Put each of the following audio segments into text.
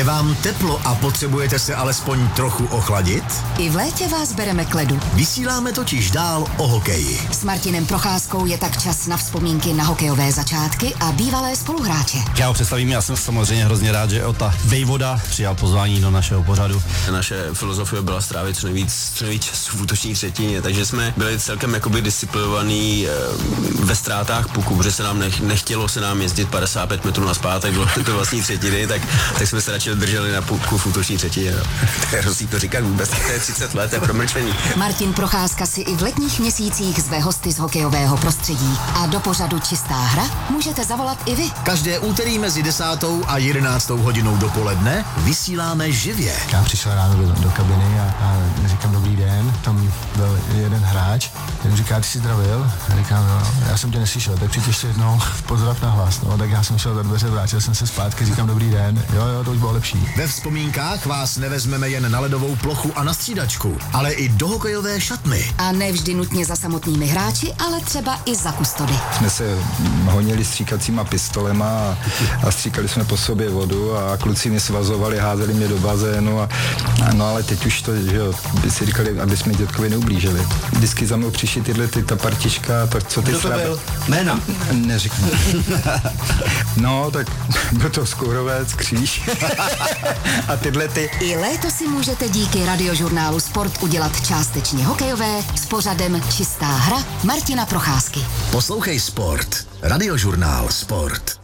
vám teplo a potřebujete se alespoň trochu ochladit? I v létě vás bereme k ledu. Vysíláme totiž dál o hokeji. S Martinem Procházkou je tak čas na vzpomínky na hokejové začátky a bývalé spoluhráče. Já ho představím, já jsem samozřejmě hrozně rád, že Ota Vejvoda přijal pozvání do našeho pořadu. Naše filozofie byla strávit co nejvíc času v útoční třetině, takže jsme byli celkem jakoby disciplinovaní ve ztrátách puku, protože se nám nechtělo se nám jezdit 55 metrů nazpátek do vlastní třetiny, tak jsme se radši drželi na puku v útoční třetině. No. To je hrozný to říkat vůbec, to je 30 let, to je promlčení. Martin Procházka si i v letních měsících zve hosty z hokejového prostředí a do pořadu Čistá hra můžete zavolat i vy. Každé úterý mezi 10. a 11. hodinou dopoledne vysíláme živě. Já přišel ráno do kabiny a říkám dobrý den, tam byl jeden hráč, ten říká, ty jsi zdravil? A říkám, no, já jsem tě neslyšel, tak přijď ještě jednou pozdrav na hlas, no, tak já jsem šel za dveře, vrátil jsem se zpátky, říkám dobrý den, jo, to už bylo lepší. Ve vzpomínkách vás nevezmeme jen na ledovou plochu a na střídačku, ale i do hokejové šatny. A ne vždy nutně za samotnými hráči, ale třeba i za kustody. Jsme se honili stříkacíma pistolema a stříkali jsme po sobě vodu a kluci mě svazovali, házeli mě do bazénu no ale teď už to, že jo, by si říkali, aby jsme dětkovi neublížili. Vždycky za mnou přišli ta partička, tak co ty Kdo to byl? Jména? Neříkám. No, tak byl to Skourovec, Kříž a tyhle ty. I léto si můžete díky radiožurnálu Sport udělat částečně hokejové s pořadem Čistá hra Martina Procházky. Poslouchej Sport. Radiožurnál Sport.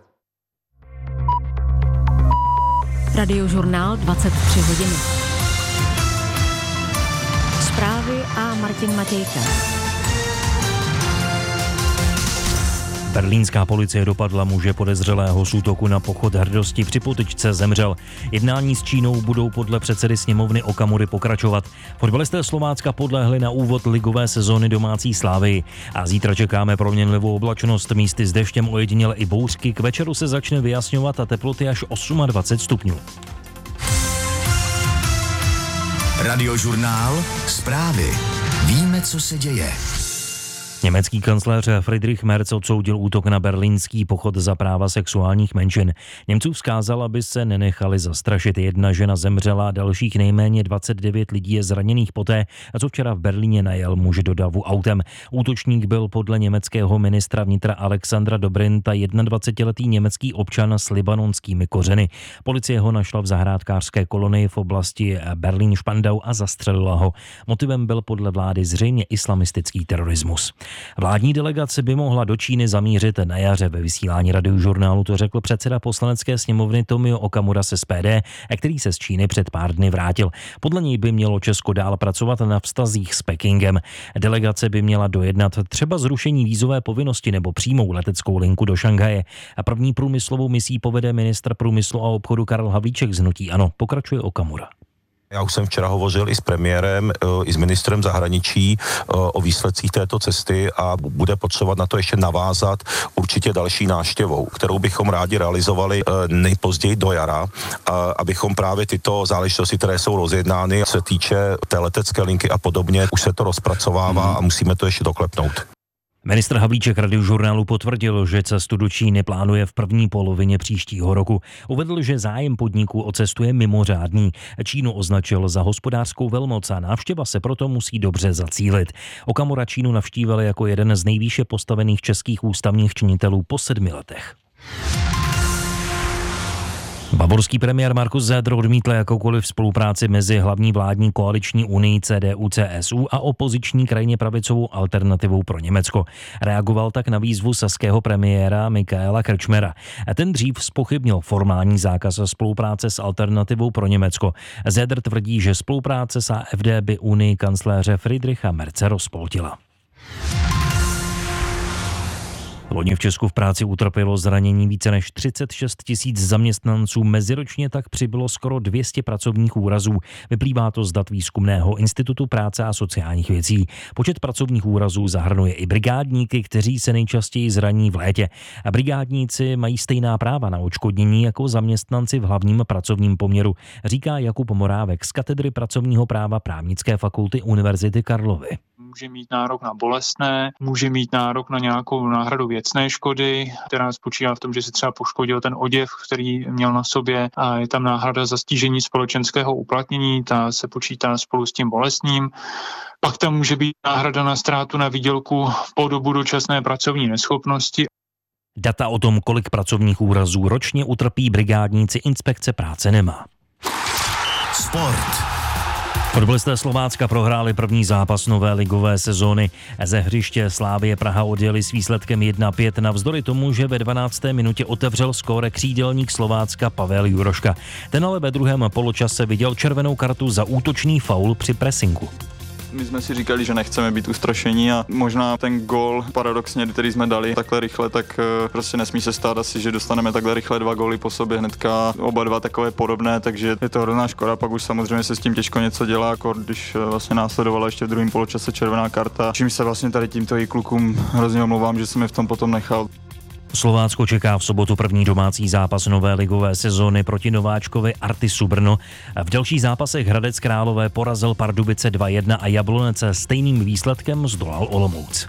Radiožurnál 23 hodiny. Zprávy a Martin Matějka. Berlínská policie dopadla muže podezřelého z útoku na pochod hrdosti, při potyčce zemřel. Jednání s Čínou budou podle předsedy sněmovny Okamury pokračovat. Fotbalisté Slovácka podlehli na úvod ligové sezóny domácí Slavii. A zítra čekáme proměnlivou oblačnost, místy s deštěm ojediněle i bouřky. K večeru se začne vyjasňovat a teploty až 28 stupňů. Radiožurnál Zprávy. Víme, co se děje. Německý kancléř Friedrich Merz odsoudil útok na berlínský pochod za práva sexuálních menšin. Němců vzkázal, aby se nenechali zastrašit. Jedna žena zemřela, dalších nejméně 29 lidí je zraněných poté, co včera v Berlíně najel muž do davu autem. Útočník byl podle německého ministra vnitra Alexandra Dobrinta 21letý německý občan s libanonskými kořeny. Policie ho našla v zahrádkářské kolonii v oblasti Berlín-Spandau a zastřelila ho. Motivem byl podle vlády zřejmě islamistický terorismus. Vládní delegace by mohla do Číny zamířit na jaře. Ve vysílání radiožurnálu to řekl předseda poslanecké sněmovny Tomio Okamura z SPD, který se z Číny před pár dny vrátil. Podle něj by mělo Česko dál pracovat na vztazích s Pekingem. Delegace by měla dojednat třeba zrušení vízové povinnosti nebo přímou leteckou linku do Šanghaje. A první průmyslovou misí povede ministr průmyslu a obchodu Karel Havlíček z hnutí ANO, pokračuje Okamura. Já už jsem včera hovořil i s premiérem, i s ministrem zahraničí o výsledcích této cesty a bude potřebovat na to ještě navázat určitě další návštěvou, kterou bychom rádi realizovali nejpozději do jara, abychom právě tyto záležitosti, které jsou rozjednány, se týče té letecké linky a podobně, už se to rozpracovává a musíme to ještě doklepnout. Ministr Havlíček radiožurnálu potvrdil, že cestu do Číny plánuje v první polovině příštího roku. Uvedl, že zájem podniků o cestu je mimořádný. Čínu označil za hospodářskou velmoc a návštěva se proto musí dobře zacílit. Okamura Čínu navštívil jako jeden z nejvýše postavených českých ústavních činitelů po 7 letech. Bavorský premiér Markus Söder odmítl jakoukoliv spolupráci mezi hlavní vládní koaliční unii CDU-CSU a opoziční krajně pravicovou Alternativou pro Německo. Reagoval tak na výzvu saského premiéra Michaela Kretschmera. Ten dřív zpochybnil formální zákaz spolupráce s Alternativou pro Německo. Söder tvrdí, že spolupráce s AfD by unii kancléře Friedricha Merze rozpoltila. Loni v Česku v práci utrpělo zranění více než 36 000 zaměstnanců, meziročně tak přibylo skoro 200 pracovních úrazů. Vyplývá to z dat Výzkumného institutu práce a sociálních věcí. Počet pracovních úrazů zahrnuje i brigádníky, kteří se nejčastěji zraní v létě. A brigádníci mají stejná práva na odškodnění jako zaměstnanci v hlavním pracovním poměru, říká Jakub Morávek z katedry pracovního práva Právnické fakulty Univerzity Karlovy. může mít nárok na bolestné, může mít nárok na nějakou náhradu věcné škody, která spočívá v tom, že si třeba poškodil ten oděv, který měl na sobě, a je tam náhrada za stížení společenského uplatnění, ta se počítá spolu s tím bolestným. Pak tam může být náhrada na ztrátu na výdělku po dobu dočasné pracovní neschopnosti. Data o tom, kolik pracovních úrazů ročně utrpí brigádníci inspekce práce nemá. Sport. Fotbalisté Slovácka prohráli první zápas nové ligové sezóny. Ze hřiště Slavie Praha odjeli s výsledkem 1-5 navzdory tomu, že ve 12. minutě otevřel skóre křídelník Slovácka Pavel Juroška. Ten ale ve druhém poločase viděl červenou kartu za útočný faul při pressingu. My jsme si říkali, že nechceme být ustrašení a možná ten gól paradoxně, který jsme dali takhle rychle, tak prostě nesmí se stát asi, že dostaneme takhle rychle 2 góly po sobě hnedka, oba dva takové podobné, takže je to hrozná škoda, pak už samozřejmě se s tím těžko něco dělá, jako když vlastně následovala ještě v druhém poločase červená karta, čím se vlastně tady tímto i klukům hrozně omlouvám, že jsem je v tom potom nechal. Slovácko čeká v sobotu první domácí zápas nové ligové sezóny proti nováčkovi Artisu Brno. V dalších zápasech Hradec Králové porazil Pardubice 2-1 a Jablonec stejným výsledkem zdolal Olomouc.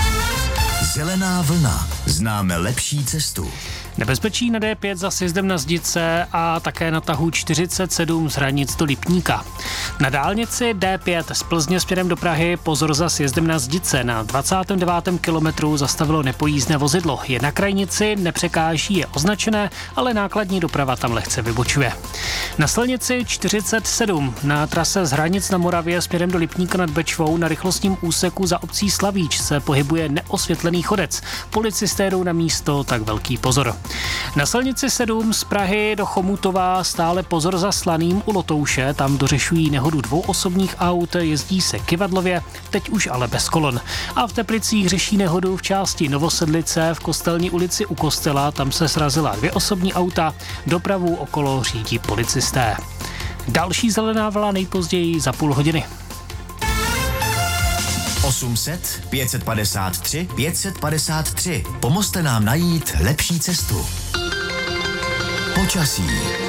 Zelená vlna. Známe lepší cestu. Nebezpečí na D5 za sjezdem na Zdice a také na tahu 47 z Hranic do Lipníka. Na dálnici D5 z Plzně směrem do Prahy pozor za sjezdem na Zdice. Na 29. kilometru zastavilo nepojízdné vozidlo. Je na krajnici, nepřekáží, je označené, ale nákladní doprava tam lehce vybočuje. Na silnici 47 na trase z Hranic na Moravě směrem do Lipníka nad Bečvou na rychlostním úseku za obcí Slavíč se pohybuje neosvětlený chodec. Policisté jdou na místo, tak velký pozor. Na silnici 7 z Prahy do Chomutova stále pozor za Slaným u Lotouše, tam dořešují nehodu 2 osobních aut, jezdí se kyvadlově, teď už ale bez kolon. A v Teplicích řeší nehodu v části Novosedlice v Kostelní ulici u kostela, tam se srazila 2 osobní auta, dopravu okolo řídí policisté. Další zelená vlna nejpozději za půl hodiny. 800 553 553. Pomozte nám najít lepší cestu. Počasí.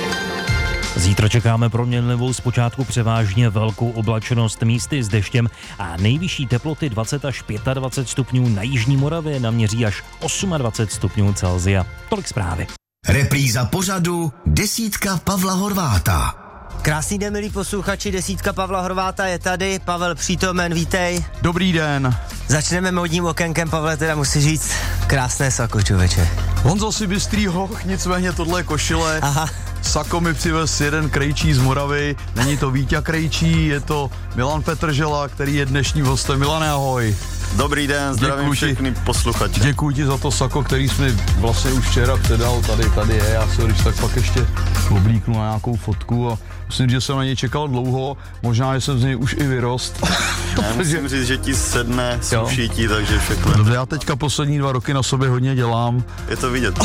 Zítra čekáme proměnlivou zpočátku převážně velkou oblačnost, místy s deštěm a nejvyšší teploty 20 až 25 stupňů na jižní Moravě naměří až 28 stupňů Celsia. Tolik zprávy. Repríza pořadu Desítka Pavla Horváta. Krásný den, milí posluchači, Desítka Pavla Horváta je tady, Pavel přítomen, vítej. Dobrý den. Začneme módním okénkem, Pavle, teda musí říct, krásné sako, člověče. Honzo si bystrý hoch, nicméně tohle je košile. Aha. Sako mi přivez jeden krejčí z Moravy, není to Víťa Krejčí, je to Milan Petržela, který je dnešním hostem. Milane, ahoj. Dobrý den, zdravím všechny posluchače. Děkuji ti za to sako, který jsi mi vlastně už včera předal, tady je, já se když tak pak ještě oblíknu na nějakou fotku a myslím, že jsem na něj čekal dlouho, možná, že jsem z něj už i vyrost. Já musím říct, že ti sedne, sluší ti, takže všechno. Dobře, já teďka poslední 2 roky na sobě hodně dělám. Je to vidět.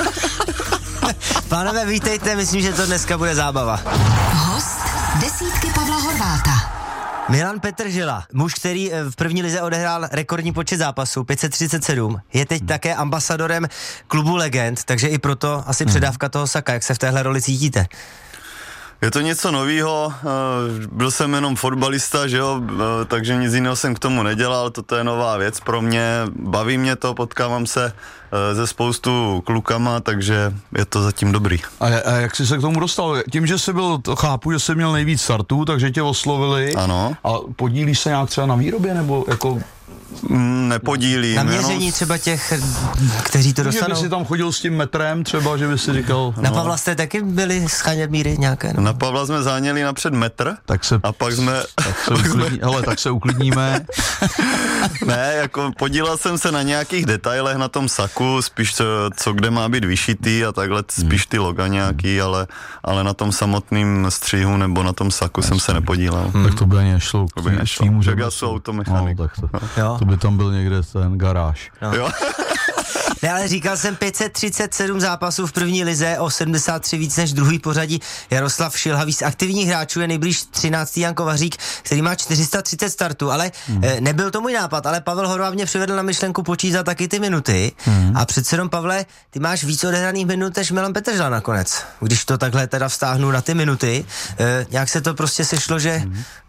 Pánové, vítejte, myslím, že to dneska bude zábava. Host Desítky Pavla Horváta. Milan Petržela, muž, který v první lize odehrál rekordní počet zápasů, 537, je teď také ambasadorem klubu legend, takže i proto asi předávka toho saka. Jak se v téhle roli cítíte? Je to něco novýho, byl jsem jenom fotbalista, že jo, takže nic jiného jsem k tomu nedělal, toto je nová věc pro mě, baví mě to, potkávám se ze spoustu klukama, takže je to zatím dobrý. A jak jsi se k tomu dostal? Tím, že jsi byl, chápu, že jsi měl nejvíc startů, takže tě oslovili. Ano. A podílíš se nějak třeba na výrobě, nebo jako... Nepodílím. Na měření třeba těch, kteří to dostanou. Že by si tam chodil s tím metrem třeba, že by si říkal... Na Pavla jste taky byli schánět míry nějaké? No? Na Pavla jsme záněli napřed metr a pak jsme... Tak se uklidníme. Ne, jako podílel jsem se na nějakých detailech na tom saku, spíš co kde má být vyšitý a takhle, spíš ty loga nějaký, ale na tom samotným střihu nebo na tom saku jsem se nepodílel. Tak to by ani nešlo. To by nešlo. Tak já jsem automechanik. To by tam byl někde ten garáž. No. Jo. Ne, ale říkal jsem 537 zápasů v první lize, o 73 víc než druhý pořadí Jaroslav Šilhavý. Z aktivních hráčů je nejblíž 13. Jan Kovařík, který má 430 startů, ale nebyl to můj nápad, ale Pavel Horváth mě přivedl na myšlenku počítat taky ty minuty. A přece jenom, Pavle, ty máš víc odehraných minut než Milan Petržela nakonec. Když to takhle teda vztáhnu na ty minuty, nějak se to prostě sešlo, že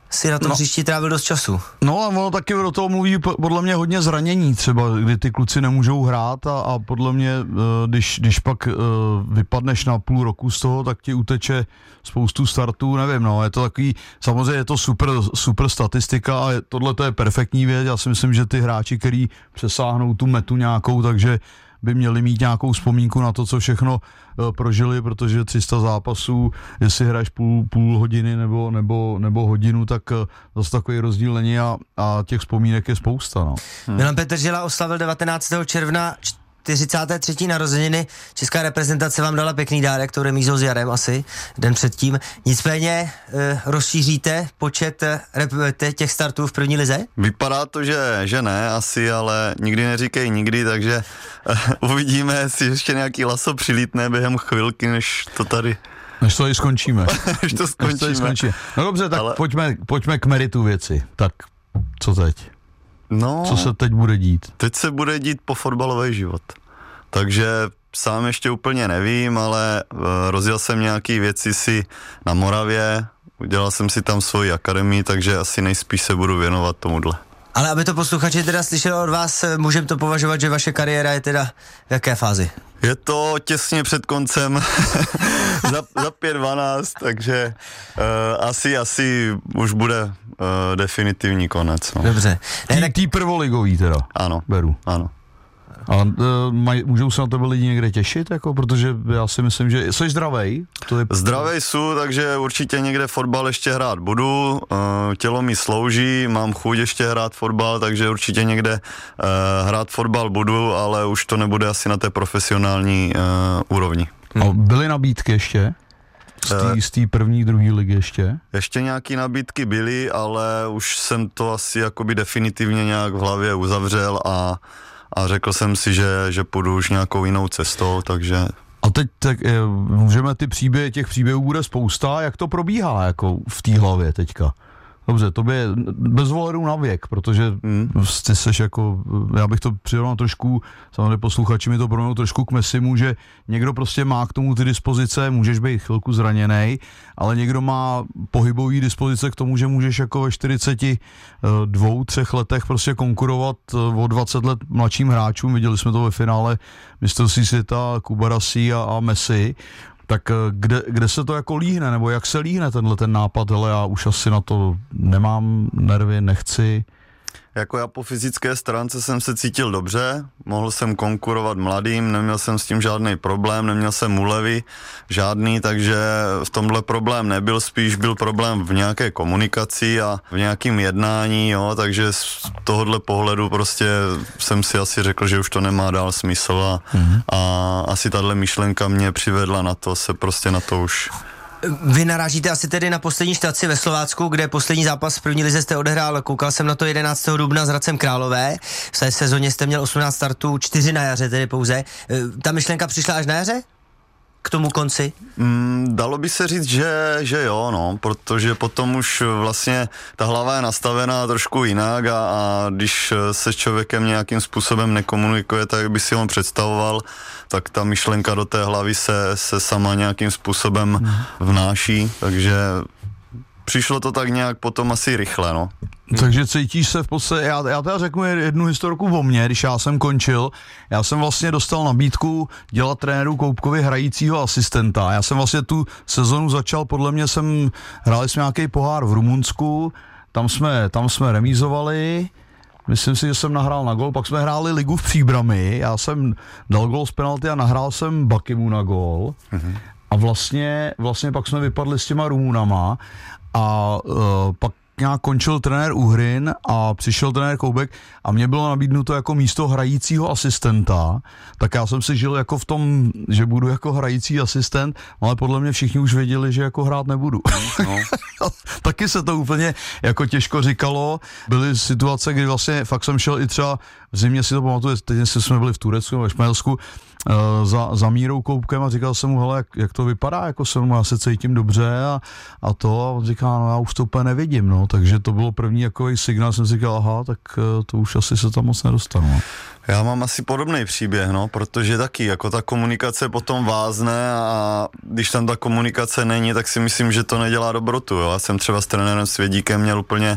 si na tom příští trávil dost času. No a ono taky do toho mluví podle mě hodně zranění třeba, kdy ty kluci nemůžou hrát a podle mě, když pak vypadneš na půl roku z toho, tak ti uteče spoustu startů, nevím, no, je to takový, samozřejmě je to super statistika a tohle to je perfektní věc, já si myslím, že ty hráči, který přesáhnou tu metu nějakou, takže by měli mít nějakou vzpomínku na to, co všechno prožili, protože 300 zápasů, jestli hraješ půl hodiny nebo hodinu, tak zase takový rozdíl není a těch vzpomínek je spousta. No. Milan Petržela oslavil 19. června 43. narozeniny. Česká reprezentace vám dala pěkný dárek, tou remízou s Jarem asi, den předtím. Nicméně rozšíříte počet těch startů v první lize? Vypadá to, že ne asi, ale nikdy neříkej nikdy, takže uvidíme, jestli ještě nějaký laso přilítne během chvilky, než to tady... Než to i skončíme. Než to skončíme. No dobře, tak ale... pojďme k meritu věci. Tak co teď? No, co se teď bude dít? Teď se bude dít po fotbalový život. Takže sám ještě úplně nevím, ale rozjel jsem nějaký věci si na Moravě, udělal jsem si tam svoji akademii, takže asi nejspíš se budu věnovat tomuhle. Ale aby to posluchači teda slyšeli od vás, můžeme to považovat, že vaše kariéra je teda v jaké fázi? Je to těsně před koncem za 5-12, takže asi už bude definitivní konec. No. Dobře. Tý prvoligový teda? Ano. Beru. Ano. A můžou se na tebe lidi někde těšit, jako, protože já si myslím, že jsi zdravej. Zdravej jsou, takže určitě někde fotbal ještě hrát budu, tělo mi slouží, mám chuť ještě hrát fotbal, takže určitě někde hrát fotbal budu, ale už to nebude asi na té profesionální úrovni. A byly nabídky ještě? Z té první, druhé ligy ještě? Ještě nějaký nabídky byly, ale už jsem to asi jakoby definitivně nějak v hlavě uzavřel a řekl jsem si, že půjdu už nějakou jinou cestou, takže... A teď tak můžeme těch příběhů bude spousta, jak to probíhá jako v té hlavě teďka? Dobře, to je bez ohledu na věk, protože ty seš jako, já bych to přirovnal trošku, samozřejmě posluchači mi to proměnou trošku k Messimu, že někdo prostě má k tomu ty dispozice, můžeš být chvilku zraněnej, ale někdo má pohybový dispozice k tomu, že můžeš jako ve 42-3 letech prostě konkurovat o 20 let mladším hráčům, viděli jsme to ve finále mistrovství světa Kubarasi a Messi. Tak kde se to jako líhne, nebo jak se líhne ten nápad, hele, já už asi na to nemám nervy, nechci. Jako já po fyzické stránce jsem se cítil dobře, mohl jsem konkurovat mladým, neměl jsem s tím žádný problém, neměl jsem úlevy žádný, takže v tomhle problém nebyl, spíš byl problém v nějaké komunikaci a v nějakém jednání, jo, takže z tohohle pohledu prostě jsem si asi řekl, že už to nemá dál smysl a asi tahle myšlenka mě přivedla na to, se prostě na to už... Vy narážíte asi tedy na poslední štaci ve Slovácku, kde poslední zápas v první lize jste odehrál, koukal jsem na to 11. dubna s Hradcem Králové. V té sezóně jste měl 18 startů, 4 na jaře tedy pouze. Ta myšlenka přišla až na jaře? K tomu konci? Dalo by se říct, že jo, no, protože potom už vlastně ta hlava je nastavená trošku jinak a když se s člověkem nějakým způsobem nekomunikuje, tak by si on představoval, tak ta myšlenka do té hlavy se sama nějakým způsobem vnáší, takže přišlo to tak nějak potom asi rychle, no. Takže cítíš se v podstatě, já teda řeknu jednu historku o mně, když já jsem končil, já jsem vlastně dostal nabídku dělat trenéru Koubkovi hrajícího asistenta, já jsem vlastně tu sezonu začal, podle mě hráli jsme nějaký pohár v Rumunsku, tam jsme remízovali, myslím si, že jsem nahrál na gól, pak jsme hráli ligu v Příbrami, já jsem dal gól z penalty a nahrál jsem Bakimu na gól a vlastně pak jsme vypadli s těma Rumunama a pak nějak končil trenér Uhrin a přišel trenér Koubek a mě bylo nabídnuto jako místo hrajícího asistenta, tak já jsem si žil jako v tom, že budu jako hrající asistent, ale podle mě všichni už věděli, že jako hrát nebudu. No. Taky se to úplně jako těžko říkalo, byly situace, kdy vlastně fakt jsem šel i třeba v zimě, si to pamatuju, teď jsme byli v Turecku nebo ve Španělsku, za Mírou Koubkem a říkal jsem mu, hele, jak to vypadá, jako já se cítím dobře a on říká, no já už to úplně nevidím, no, takže to bylo první jakový signál, jsem si říkal, aha, tak to už asi se tam moc nedostanu. Já mám asi podobný příběh, no, protože taky, jako ta komunikace potom vázne a když tam ta komunikace není, tak si myslím, že to nedělá dobrotu, jo. Já jsem třeba s trenérem Svědíkem měl úplně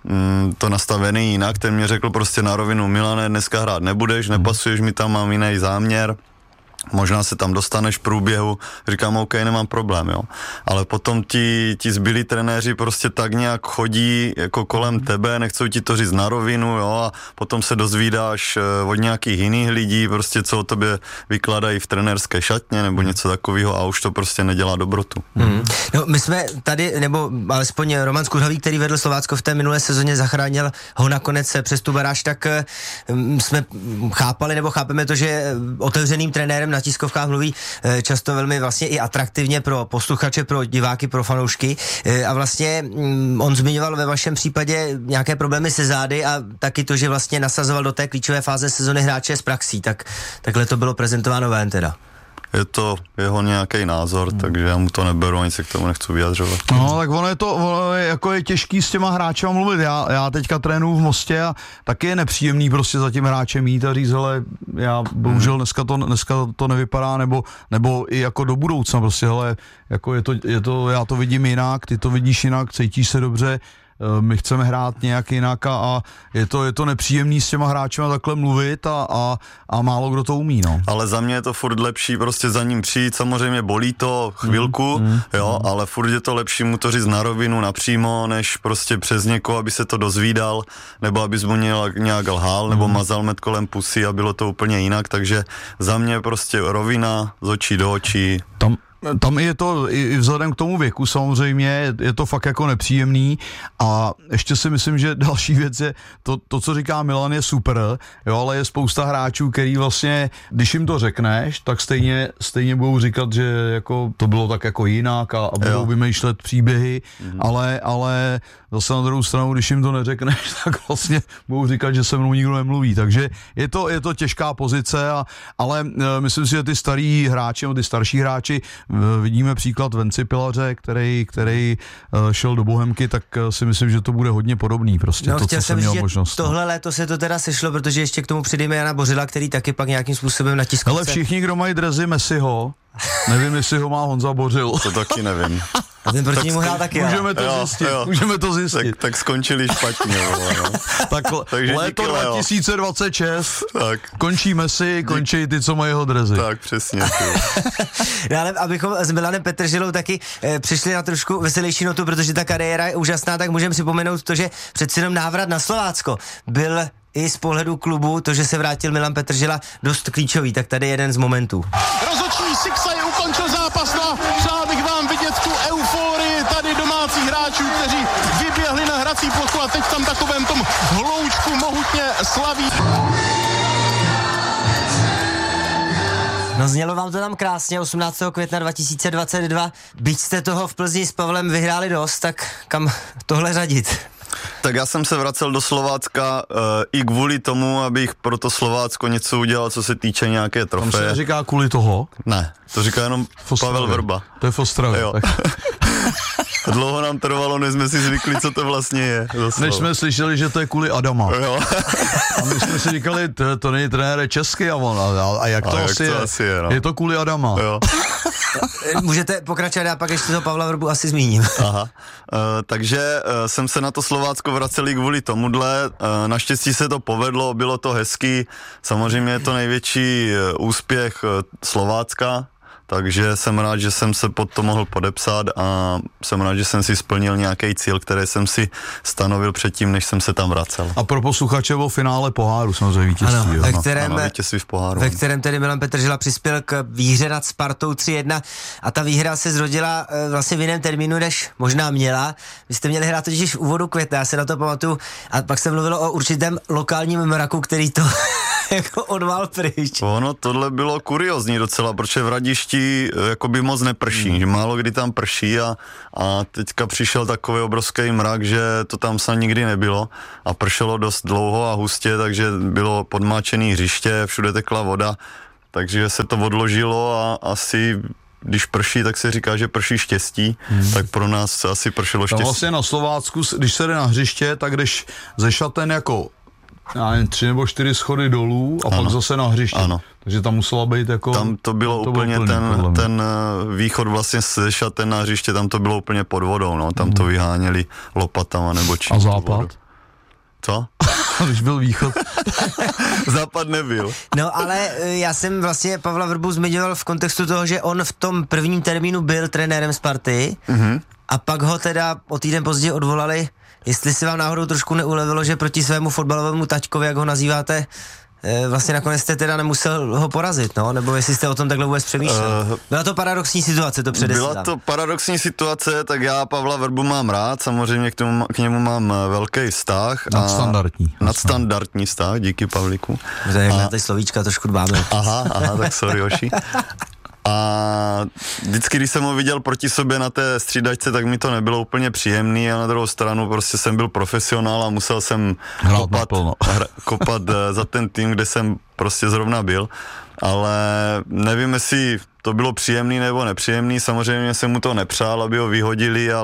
to nastavený jinak, ten mě řekl prostě na rovinu: Milane, dneska hrát nebudeš, nepasuješ mi tam, mám jiný záměr, možná se tam dostaneš v průběhu, říkám OK, nemám problém, jo. Ale potom ti zbylí trenéři prostě tak nějak chodí jako kolem tebe, nechcou ti to říct na rovinu, jo, a potom se dozvídáš od nějakých jiných lidí, prostě co o tobě vykladají v trenérské šatně nebo něco takového a už to prostě nedělá dobrotu. No, my jsme tady, nebo alespoň Roman Skuřhavý, který vedl Slovácko v té minulé sezóně, zachránil ho nakonec přes tu baráž, tak jsme chápali nebo chápeme to, že otevřeným trenérem na tiskovkách mluví často velmi vlastně i atraktivně pro posluchače, pro diváky, pro fanoušky a vlastně on zmiňoval ve vašem případě nějaké problémy se zády a taky to, že vlastně nasazoval do té klíčové fáze sezony hráče s praxí, takhle to bylo prezentováno ven teda. Je to jeho nějaký názor, takže já mu to neberu, ani se k tomu nechci vyjadřovat. No, tak ono je těžký s těma hráčema mluvit. Já teďka trénuju v Mostě a taky je nepříjemný prostě za tím hráčem jít a říct, hele, já bohužel dneska to nevypadá, nebo i jako do budoucna prostě, hele, jako je to, já to vidím jinak, ty to vidíš jinak, cítíš se dobře, my chceme hrát nějak jinak a je to nepříjemný s těma hráčema takhle mluvit a málo kdo to umí, no. Ale za mě je to furt lepší prostě za ním přijít, samozřejmě bolí to chvilku, jo, ale furt je to lepší mu to říct na rovinu, napřímo, než prostě přes někoho, aby se to dozvídal, nebo abys mu nějak lhal, nebo mazal med kolem pusy a bylo to úplně jinak, takže za mě prostě rovina z očí do očí. Tam je to i vzhledem k tomu věku samozřejmě, je to fakt jako nepříjemný a ještě si myslím, že další věc je, to co říká Milan je super, jo, ale je spousta hráčů, který vlastně, když jim to řekneš, tak stejně budou říkat, že jako to bylo tak jako jinak a budou vymýšlet příběhy, ale zase na druhou stranu, když jim to neřekneš, tak vlastně budou říkat, že se mnou nikdo nemluví, takže je to těžká pozice, ale myslím si, že ty starý hráči, nebo ty starší hráči, vidíme příklad Venci Pilaře, který šel do Bohemky, tak si myslím, že to bude hodně podobný prostě, no, to, co jsem měl možnost. Tohle léto se to teda sešlo, protože ještě k tomu přidejme Jana Bořila, který taky pak nějakým způsobem na tiskovce. Ale všichni, kdo mají dresy Messiho, nevím, jestli ho má Honza Bořil. To taky nevím. A ten proti němu hrál taky. Můžeme to zjistit. Tak skončili špatně. Takže léto 2026, končí Messi, končí ty, co mají jeho dresy. Tak, přesně. No, ale abychom s Milanem Petržilou taky přišli na trošku veselější notu, protože ta kariéra je úžasná, tak můžeme připomenout to, že přeci jenom návrat na Slovácko byl i z pohledu klubu, to, že se vrátil Milan Petržila, dost klíčový, tak tady jeden z momentů. Rozhodčí Siksaj ukončil zápas, no přál bych vám vidět tu euforii tady domácích hráčů, kteří vyběhli na hrací plochu a teď tam takovém tom hloučku mohutně slaví. No znělo vám to tam krásně, 18. května 2022, byť jste toho v Plzni s Pavlem vyhráli dost, tak kam tohle řadit? Tak já jsem se vracel do Slovácka i kvůli tomu, abych pro to Slovácko něco udělal, co se týče nějaké trofeje. Tam se neříká kvůli toho? Ne, to říká jenom Pavel Vrba. To je v Ostravě. Jo. Dlouho nám trvalo, než jsme si zvykli, co to vlastně je. Než jsme slyšeli, že to je kvůli Adama. Jo. A my jsme si říkali, to není trenér český a jak to asi je? No. Je to kvůli Adama. Jo. Můžete pokračovat, já pak ještě toho Pavla Vrbu asi zmíním. Aha. Takže jsem se na to Slovácko vracel i kvůli tomuhle. Naštěstí se to povedlo, bylo to hezký. Samozřejmě je to největší úspěch Slovácka. Takže jsem rád, že jsem se pod to mohl podepsat a jsem rád, že jsem si splnil nějaký cíl, který jsem si stanovil předtím, než jsem se tam vracel. A pro posluchače bylo finále poháru, samozřejmě vítězství. Ano, vítězství v poháru. Ve kterém tedy Milan Petržila přispěl k výhře nad Spartou 3-1 a ta výhra se zrodila vlastně v jiném termínu, než možná měla. Vy jste měli hrát totiž v úvodu května, já se na to pamatuju, a pak se mluvilo o určitém lokálním mraku, který to jako odval pryč. Ono, tohle bylo kuriozní docela, protože v Radišti jakoby moc neprší, že málo kdy tam prší a teďka přišel takový obrovský mrak, že to tam snad nikdy nebylo a pršelo dost dlouho a hustě, takže bylo podmáčený hřiště, všude tekla voda, takže se to odložilo a asi když prší, tak se říká, že prší štěstí, tak pro nás se asi pršelo štěstí. Tam vlastně na Slovácku, když se jde na hřiště, tak jdeš ze šaten jako já nevím, 3 nebo 4 schody dolů a pak zase na hřiště. Ano. Takže tam musela být jako... Tam to bylo úplně ten východ vlastně ze šaten na hřiště, tam to bylo úplně pod vodou, no. Tam to vyháněli lopatama nebo čím. A západ? Co? Když byl východ. Západ nebyl. No ale já jsem vlastně Pavla Vrbu zmiňoval v kontextu toho, že on v tom prvním termínu byl trenérem Sparty a pak ho teda o týden později odvolali. Jestli si vám náhodou trošku neulevilo, že proti svému fotbalovému taťkovi, jak ho nazýváte, vlastně nakonec jste teda nemusel ho porazit, no? Nebo jestli jste o tom takhle vůbec přemýšlel. Byla to paradoxní situace, to předesílám. Byla to paradoxní situace, tak já Pavla Vrbu mám rád, samozřejmě k němu mám velký vztah. Nadstandardní vztah, díky Pavlíku. Tady slovíčka trošku dbáme. Aha, tak sorry, Joši. A vždycky, když jsem ho viděl proti sobě na té střídačce, tak mi to nebylo úplně příjemný a na druhou stranu prostě jsem byl profesionál a musel jsem kopat za ten tým, kde jsem prostě zrovna byl, ale nevím, jestli to bylo příjemný nebo nepříjemný, samozřejmě jsem mu to nepřál, aby ho vyhodili,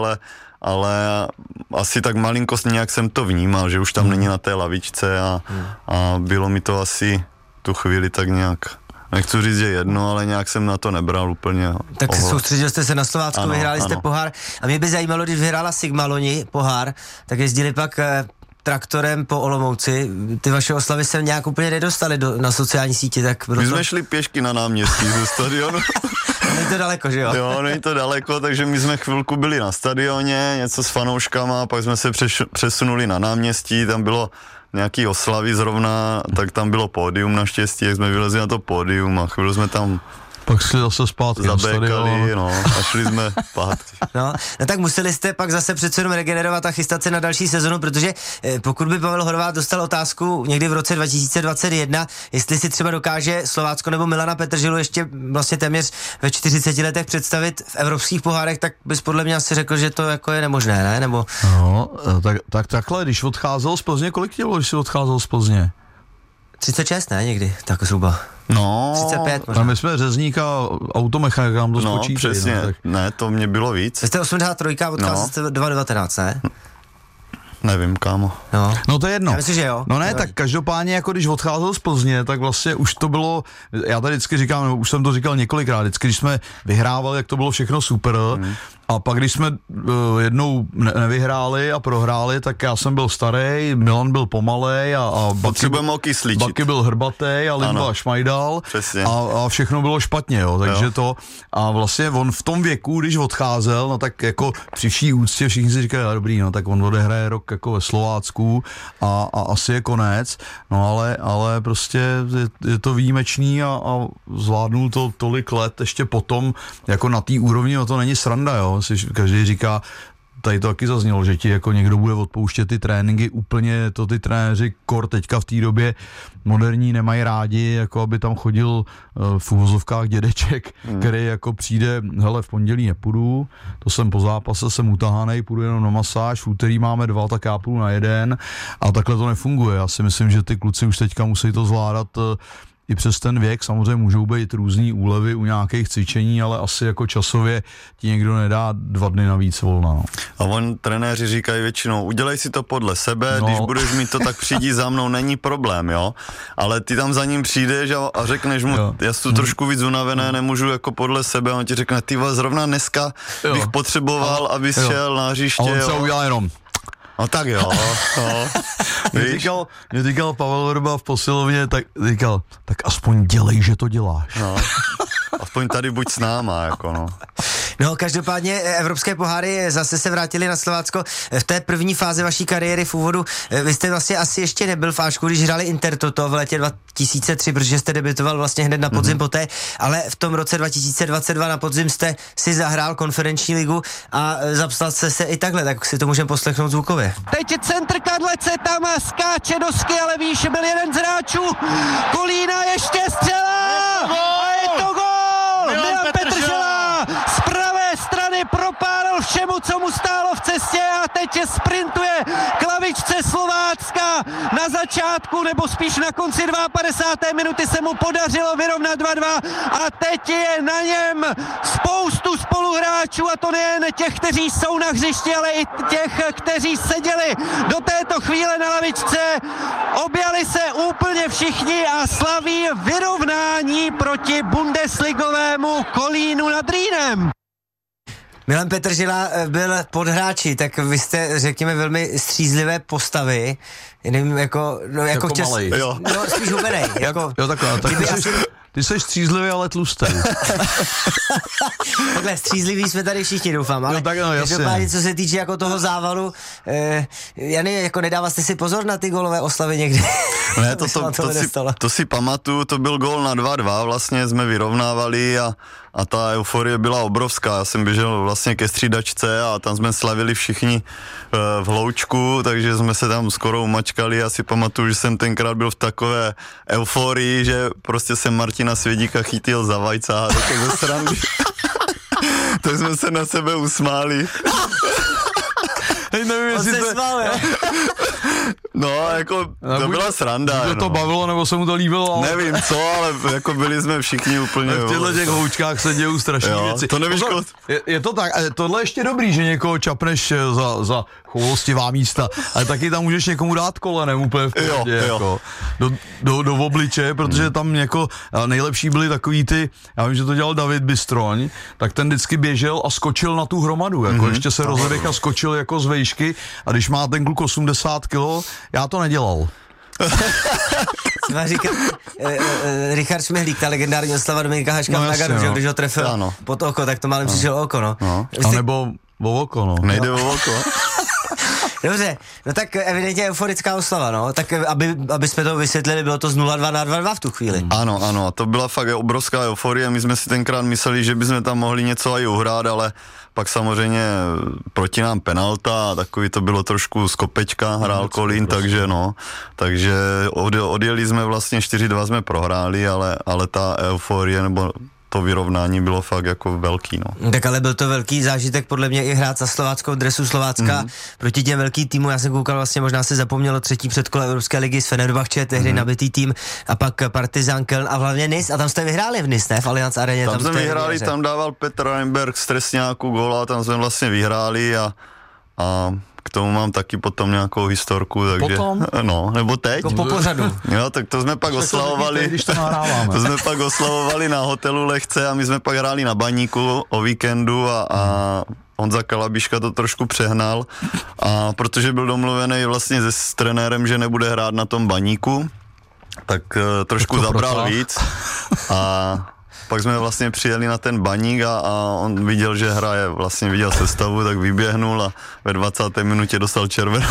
ale asi tak malinkost nějak jsem to vnímal, že už tam není na té lavičce a bylo mi to asi tu chvíli tak nějak... Nechci říct, že jedno, ale nějak jsem na to nebral úplně. Tak soustředil jste se na Slovácko, vyhráli jste pohár. A mě by zajímalo, když vyhrála Sigma loni pohár, tak jezdili pak traktorem po Olomouci. Ty vaše oslavy se nějak úplně nedostali na sociální sítě, tak proto... My jsme šli pěšky na náměstí ze stadionu. Není to daleko, že jo? Jo, není to daleko, takže my jsme chvilku byli na stadioně, něco s fanouškama, pak jsme se přesunuli na náměstí, tam bylo nějaký oslavy zrovna, tak tam bylo pódium naštěstí, jak jsme vylezli na to pódium a chvíli jsme tam pak šli zase zpátky zabékali, a šli jsme zpátky. No, tak museli jste pak zase přece jenom regenerovat a chystat se na další sezonu, protože pokud by Pavel Horváth dostal otázku někdy v roce 2021, jestli si třeba dokáže Slovácko nebo Milana Petrželu ještě vlastně téměř ve 40 letech představit v evropských pohárech, tak bys podle mě asi řekl, že to jako je nemožné, ne? Nebo... No, tak takhle, když odcházel z Plzně, kolik ti bylo, když jsi odcházel z Plzně? 36, ne, někdy, tak zhruba. No, 35 možná. My jsme řezníka, automechanika, nám to spočítali. Přesně, no, tak... ne, to mě bylo víc. Vy jste 83 a odcházel jste 2019, ne? Nevím, kámo. No to je jedno. Já myslím, že jo. No ne, tak každopádně, jako když odcházel z Plzně, tak vlastně už to bylo, já tady vždycky říkám, nebo už jsem to říkal několikrát, vždycky, když jsme vyhrávali, jak to bylo všechno super, a pak když jsme jednou nevyhráli a prohráli, tak já jsem byl starý, Milan byl pomalej a Baky byl hrbatej a Lindba šmajdal a všechno bylo špatně, jo, takže to a vlastně on v tom věku, když odcházel, no tak jako při vší úctě všichni si říkají, dobrý, no tak on odehraje rok jako ve Slovácku a asi je konec, no ale prostě je to výjimečný a zvládnul to tolik let ještě potom, jako na té úrovni, no to není sranda, jo. Každý říká, tady to taky zaznělo, že ti jako někdo bude odpouštět ty tréninky, úplně to ty trenéři teďka v té době moderní nemají rádi, jako aby tam chodil v uvozovkách dědeček, který jako přijde, hele, v pondělí nepůjdu, to jsem po zápase, jsem utahanej, půjdu jenom na masáž, v úterý máme 2, tak já půjdu na 1 a takhle to nefunguje. Já si myslím, že ty kluci už teďka musí to zvládat i přes ten věk, samozřejmě můžou být různý úlevy u nějakých cvičení, ale asi jako časově ti někdo nedá 2 dny navíc volna. No. A trenéři říkají většinou, udělej si to podle sebe, když budeš mít to, tak přijdi za mnou, není problém, jo. Ale ty tam za ním přijdeš a řekneš mu, já jsem trošku víc unavené, nemůžu jako podle sebe, a on ti řekne, ty zrovna dneska bych potřeboval, abys šel na hřiště. A on se udělá jenom. No tak jo. Mě říkal Pavel Vrba v posilovně, tak říkal, tak aspoň dělej, že to děláš. No. Aspoň tady buď s náma, jako no. No, každopádně evropské poháry zase se vrátili na Slovácko. V té první fázi vaší kariéry v úvodu, vy jste vlastně asi ještě nebyl v Ačku, když hráli Intertoto v létě 2003, protože jste debitoval vlastně hned na podzim poté, ale v tom roce 2022 na podzim jste si zahrál konferenční ligu a zapsal jste se i takhle, tak si to můžeme poslechnout zvukově. Teď je centr Kadlece, tam skáče do sky, ale víš, byl jeden z hráčů, Kolína ještě střela! A je to gól! Milan Petržela z pravé strany propálil všemu, co mu stálo v cestě a teď sprintuje k lavičce Slovácka. Na začátku, nebo spíš na konci 52. minuty se mu podařilo vyrovnat 2-2 a teď je na něm spoustu spoluhráčů, a to nejen těch, kteří jsou na hřišti, ale i těch, kteří seděli do této chvíle na lavičce. Objali se úplně všichni a slaví vyrovnání proti bundesligovému Kolínu nad Rýnem. Milan Petržela byl pod hráči, tak vy jste, řekněme, velmi střízlivé postavy. Nevím, jako malej. No, spíš hubenej. Jako, jo, takhle. Tak ty jsi střízlivý, ale tlustý. Takhle, střízliví jsme tady všichni, doufám. Ale každopádně, co se týče jako toho závalu, Jany, jako nedával jste si pozor na ty gólové oslavy někdy? Ne, to si pamatuju, to byl gól na 2-2, vlastně jsme vyrovnávali a ta euforie byla obrovská. Já jsem běžel vlastně ke střídačce a tam jsme slavili všichni v hloučku, takže jsme se tam skoro umačkali. Já si pamatuju, že jsem tenkrát byl v takové euforii, že prostě jsem Martina Svědíka chytil za vajca a tak ze srandy. Tak jsme se na sebe usmáli. Nevím, jestli se smál, jo? No, jako, to byla sranda. Buď to bavilo, nebo se mu to líbilo, ale... Nevím co, ale jako byli jsme všichni úplně... V těchto těch houčkách se dějou strašné věci. To nevíš, je to tak, tohle je ještě dobrý, že někoho čapneš za choulostivá místa, ale taky tam můžeš někomu dát kolenem úplně v pohodě, jako, do obliče, protože tam jako nejlepší byli takový ty, já vím, že to dělal David Bystroň, tak ten vždycky běžel a skočil na tu hromadu, jako ještě se rozeběh a skočil jako z vejšky, a když má ten kluk 80 kilo, já to nedělal. Richard Šmehlík, ta legendární oslava Dominika Haška v Nagaru, že když ho trefil pod oko, tak to málem přišel oko, no. A nebo o oko, no. Nejde o oko. Dobře, no tak evidentně euforická oslava, no, tak aby jsme to vysvětlili, bylo to z 0-2 na 2-2 v tu chvíli. Ano, to byla fakt obrovská euforie, my jsme si tenkrát mysleli, že bychom tam mohli něco i uhrát, ale pak samozřejmě proti nám penalta a takový to bylo trošku z kopečka, hrál Kolín, takže odjeli jsme vlastně 4-2 jsme prohráli, ale ta euforie nebo to vyrovnání bylo fakt jako velký, no. Tak ale byl to velký zážitek podle mě i hrát za slováckou dresu Slovácka proti těm velký týmu. Já jsem koukal, vlastně možná se zapomnělo třetí předkole Evropské ligy z Fenerbahče, tehdy nabitý tým, a pak Partizan Köln a hlavně Nice, a tam jste vyhráli v Nice, ne? V Allianz Areně. Tam jsme vyhráli, tam dával Petr Reinberg z trestňáku góla, tam jsme vlastně vyhráli a k tomu mám taky potom nějakou historku, takže... Potom? No, nebo teď. Jako po pořadu. Jo, tak to jsme pak oslavovali. To jsme pak oslavovali na hotelu Lehce a my jsme pak hráli na Baníku o víkendu a Honza Kalabiška to trošku přehnal, a protože byl domluvený vlastně s trenérem, že nebude hrát na tom Baníku, tak trošku zabral víc a pak jsme vlastně přijeli na ten Baník a on viděl, že hraje, vlastně viděl sestavu, tak vyběhnul a ve 20. minutě dostal červenou.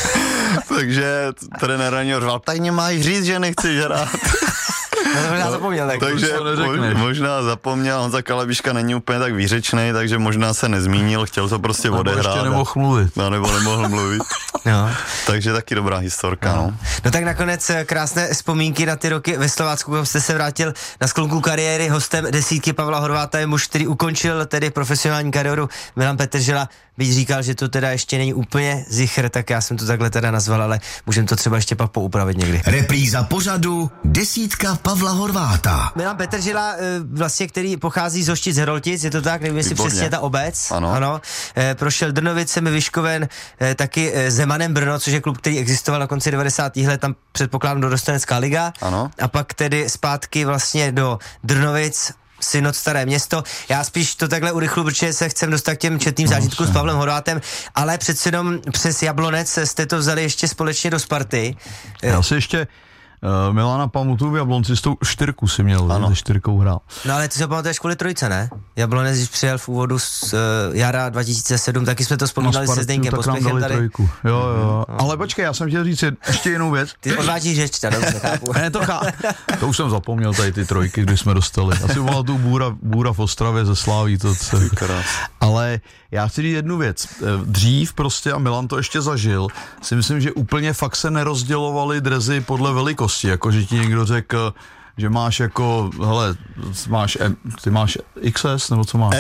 Takže trenér na něho řval, tak nemáš říct, že nechceš hrát. Možná zapomněl. Takže možná zapomněl, Honza Kalabiška není úplně tak výřečnej, takže možná se nezmínil, chtěl to prostě odehrát. Nebo ještě nemohl mluvit. Nebo nemohl mluvit. No. Takže taky dobrá historka, no. No tak nakonec krásné vzpomínky na ty roky ve Slovácku, kam jste se vrátil na sklonku kariéry. Hostem desítky Pavla Horváta je muž, který ukončil tedy profesionální kariéru, Milan Petržela. Byť říkal, že to teda ještě není úplně zichr, tak já jsem to takhle teda nazval, ale můžeme to třeba ještě pak poupravit někdy. Repríza pořadu desítka Pavla Horváta. Milan Petržela, vlastně, který pochází z Hoštic Heroltic, je to tak, nevím, jestli přesně ta obec. Ano. Prošel Drnovicemi, Vyškoven, taky Zemanem Brno, což je klub, který existoval na konci 90. let, tam předpokládám do Dostanecká liga. Ano. A pak tedy zpátky vlastně do Drnovic, Synod Staré Město. Já spíš to takhle urychlu, protože se chcem dostat k těm četným zážitkům s Pavlem Horvátem, ale přece jenom přes Jablonec jste to vzali ještě společně do Sparty. Já si ještě Milana pamatuju, v Jablonci s tou Štyrku si měl, se Štyrkou hrál. No ale ty se pamatuješ kvůli trojce, ne? Jablonec, když přijel v úvodu z jara 2007, taky jsme to vzpomínali se Zdeňkem Pospěchem tady. Trojku. Jo. Ale počkej, já jsem chtěl říct ještě jinou věc. Ty odvážíš řeč, dobře, chápu. Ne, to už jsem zapomněl tady ty trojky, když jsme dostali. Asi byla tu Bůra v Ostravě ze Sláví, to co. Ale já chci říct jednu věc. Dřív prostě, a Milan to ještě zažil, si myslím, že úplně fakt se nerozdělovaly drezy podle velikosti, jako že ti někdo řekl, že máš jako, hele, ty máš XS, nebo co máš?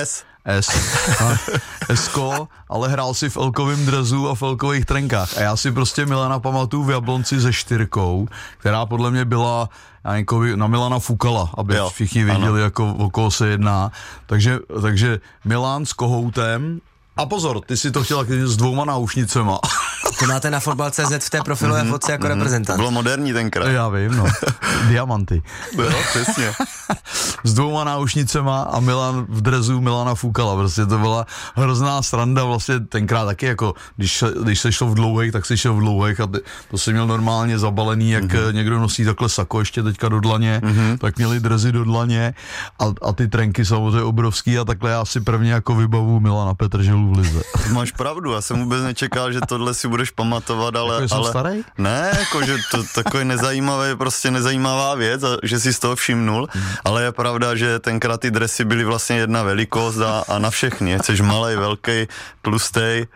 Esko, ale hrál si v elkovém drezu a v elkových trenkách. A já si prostě Milana pamatuju v Jablonci se 4, která podle mě byla na Milana Fukala, aby všichni věděli, jako o koho se jedná. Takže Milan s Kohoutem. A pozor, ty si to chtěl s 2 náušnicema. To máte na Fotbal.cz v té profilové fotce jako reprezentant. Bylo moderní tenkrát. Já vím, no. Diamanty. Jo, přesně. S 2 náušnicema a Milan v drezu Milana Fukala. Prostě to byla hrozná sranda, vlastně tenkrát taky jako, když se šlo v dlouhých, tak se šel v dlouhých a to se měl normálně zabalený, jak někdo nosí takhle sako ještě teďka do dlaně, tak měli drezy do dlaně a ty trenky samozřejmě obrovský a takhle já si prvně jako vybavu Milana Petrželu v lize. Máš pravdu, já jsem vůbec nečekal, že tohle si budeš pamatovat, ale... Jako jsem starý? Ne, jako, že to takový prostě nezajímavá věc a že si z toho všimnul, ale je pravda, že tenkrát ty dresy byly vlastně jedna velikost a na všechny, jsi malej, velký, tlustej.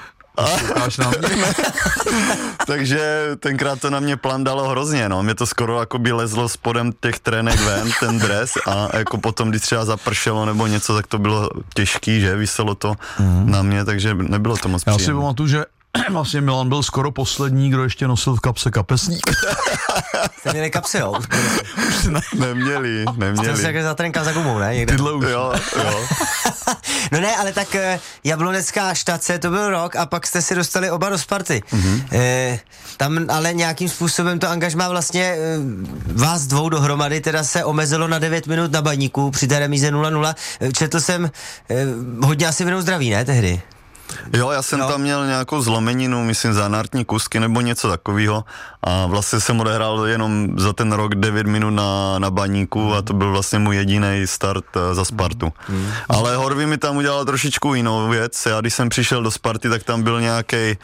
Takže tenkrát to na mě plandalo hrozně, no. Mě to skoro jako by lezlo spodem těch trenek ven, ten dres a jako potom, když třeba zapršelo nebo něco, tak to bylo těžký, že viselo to na mě, takže nebylo to moc příjemné. Já si pamatuju, že vlastně Milan byl skoro poslední, kdo ještě nosil v kapse kapesník. Jste měli kapsy, jo? Už neměli. Jste se takhle zatrenká za gumou, ne? Někde. Tyhle už. Jo. No ne, ale tak Jablonecká Štace, to byl rok a pak jste si dostali oba do Sparty. Tam ale nějakým způsobem to angažmá vlastně vás 2 dohromady, teda se omezilo na 9 minut na Baníku při té remíze 0-0. Četl jsem hodně asi vinou zdraví, ne, tehdy? Jo, já jsem tam měl nějakou zlomeninu, myslím zanártní kusky nebo něco takového a vlastně jsem odehrál jenom za ten rok 9 minut na Baníku a to byl vlastně můj jediný start za Spartu. Ale Horvý mi tam udělal trošičku jinou věc. Já když jsem přišel do Sparty, tak tam byl nějaký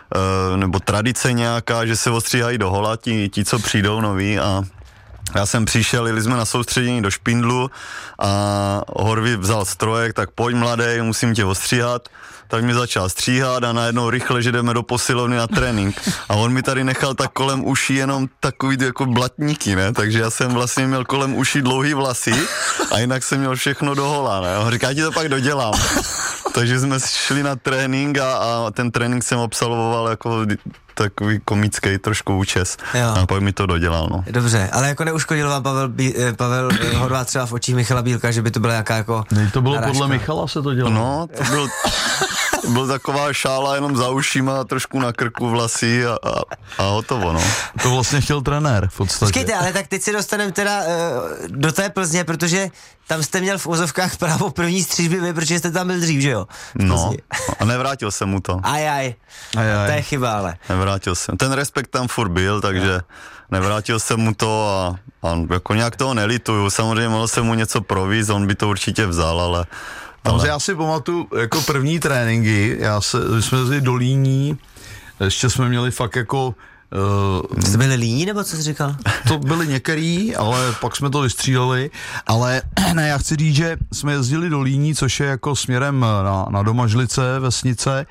nebo tradice nějaká, že se ostříhají do hola ti co přijdou noví a já jsem přišel, jeli jsme na soustředění do Špindlu a Horvý vzal strojek, tak pojď mladej, musím tě ostříhat. Tak mi začal stříhat a najednou rychle, že jdeme do posilovny na trénink. A on mi tady nechal tak kolem uší jenom takový jako blatníky, ne? Takže já jsem vlastně měl kolem uší dlouhý vlasy a jinak jsem měl všechno do hola, ne? On říká, já ti to pak dodělám. Takže jsme šli na trénink a ten trénink jsem absolvoval jako takový komický trošku účes. A pak mi to dodělal, no. Dobře, ale jako neuškodil vám Pavel Horváth třeba v očích Michala Bílka, že by to byla jaká jako... Ne, to bylo narážka. Podle Michala se to dělalo. No, to byl taková šála jenom za ušima, trošku na krku vlasy a hotovo, no. To vlastně chtěl trenér v podstatě. Počkejte, ale tak teď si dostaneme teda do té Plzně, protože tam jste měl v úzovkách právo první střižby vy, protože jste tam byl dřív, že jo? No, a nevrátil jsem mu to. Ajaj. To je chyba, ale. Nevrátil jsem. Ten respekt tam furt byl, takže nevrátil jsem mu to a jako nějak toho nelituju. Samozřejmě mohl jsem mu něco provízt, on by to určitě vzal, ale... Já si pamatuju jako první tréninky, jsme jeli do Líní, ještě jsme měli fakt jako... Jste byli líní, nebo co jsi říkal? To byli některý, ale pak jsme to vystříleli, ale ne, já chci říct, že jsme jezdili do Líní, což je jako směrem na Domažlice, vesnice,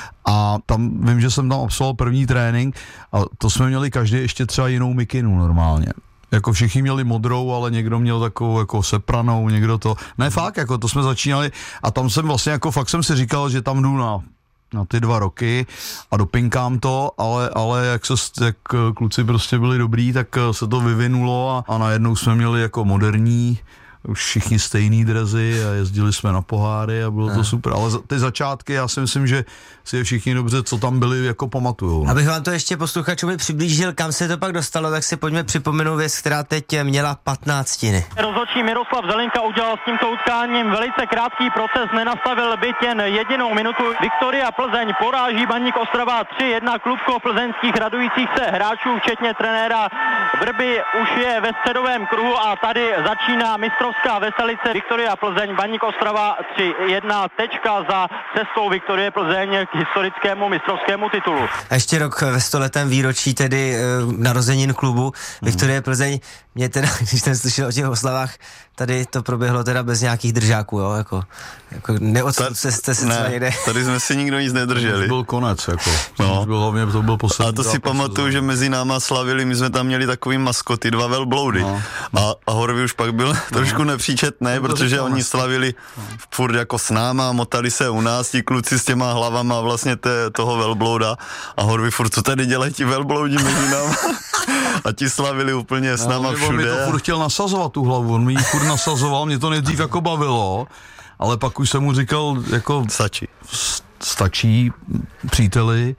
a tam vím, že jsem tam absolvoval první trénink a to jsme měli každý ještě třeba jinou mikinu normálně. Jako všichni měli modrou, ale někdo měl takovou jako sepranou, někdo to... Ne, fakt, jako to jsme začínali a tam jsem vlastně jako fakt jsem si říkal, že tam jdu na ty 2 roky a dopinkám to, ale jak kluci prostě byli dobrý, tak se to vyvinulo a najednou jsme měli jako moderní, už všichni stejný drezy a jezdili jsme na poháry a bylo to super, ale ty začátky, já si myslím, že si je všichni dobře, co tam byli, jako pamatujou. Abych vám to ještě posluchačům přiblížil, kam se to pak dostalo, tak si pojďme připomenout věc, která teď měla 15. Rozhodčí Miroslav Zelinka udělal s tímto utkáním velice krátký proces, nenastavil byt jen 1 minutu. Viktoria Plzeň poráží Baník Ostrava 3-1, klubko plzeňských radujících se hráčů, včetně trenéra Vrby, už je ve středovém kruhu a tady začíná mistrovská veselice. Viktoria Plzeň, Baník Ostrava 3-1, tečka za cestou Viktorie Plzeň k historickému mistrovskému titulu. A ještě rok ve 100letém výročí tedy narozenin klubu Viktorie Plzeň. Mě teda, když jsem slyšel o těch oslavách, tady to proběhlo teda bez nějakých držáků, jo, jako neodstupte jste se třeba někde. Tady jsme si nikdo nic nedrželi. To byl konec, jako. No. To byl poslední. A to si pamatuju, že mezi náma slavili, my jsme tam měli takový maskoty, 2 velbloudy. No. A Horvy už pak byl trošku nepříčetný, protože oni slavili furt jako s náma, motali se u nás, ti kluci s těma hlavama vlastně toho velblouda a Horvy furt, co tady dělají ti velbloudi mezi náma. A ti slavili úplně s náma všude. On mi to furt chtěl nasazovat tu hlavu, on mi ji furt nasazoval, mě to nejdřív jako bavilo, ale pak už jsem mu říkal, jako... Stačí, příteli.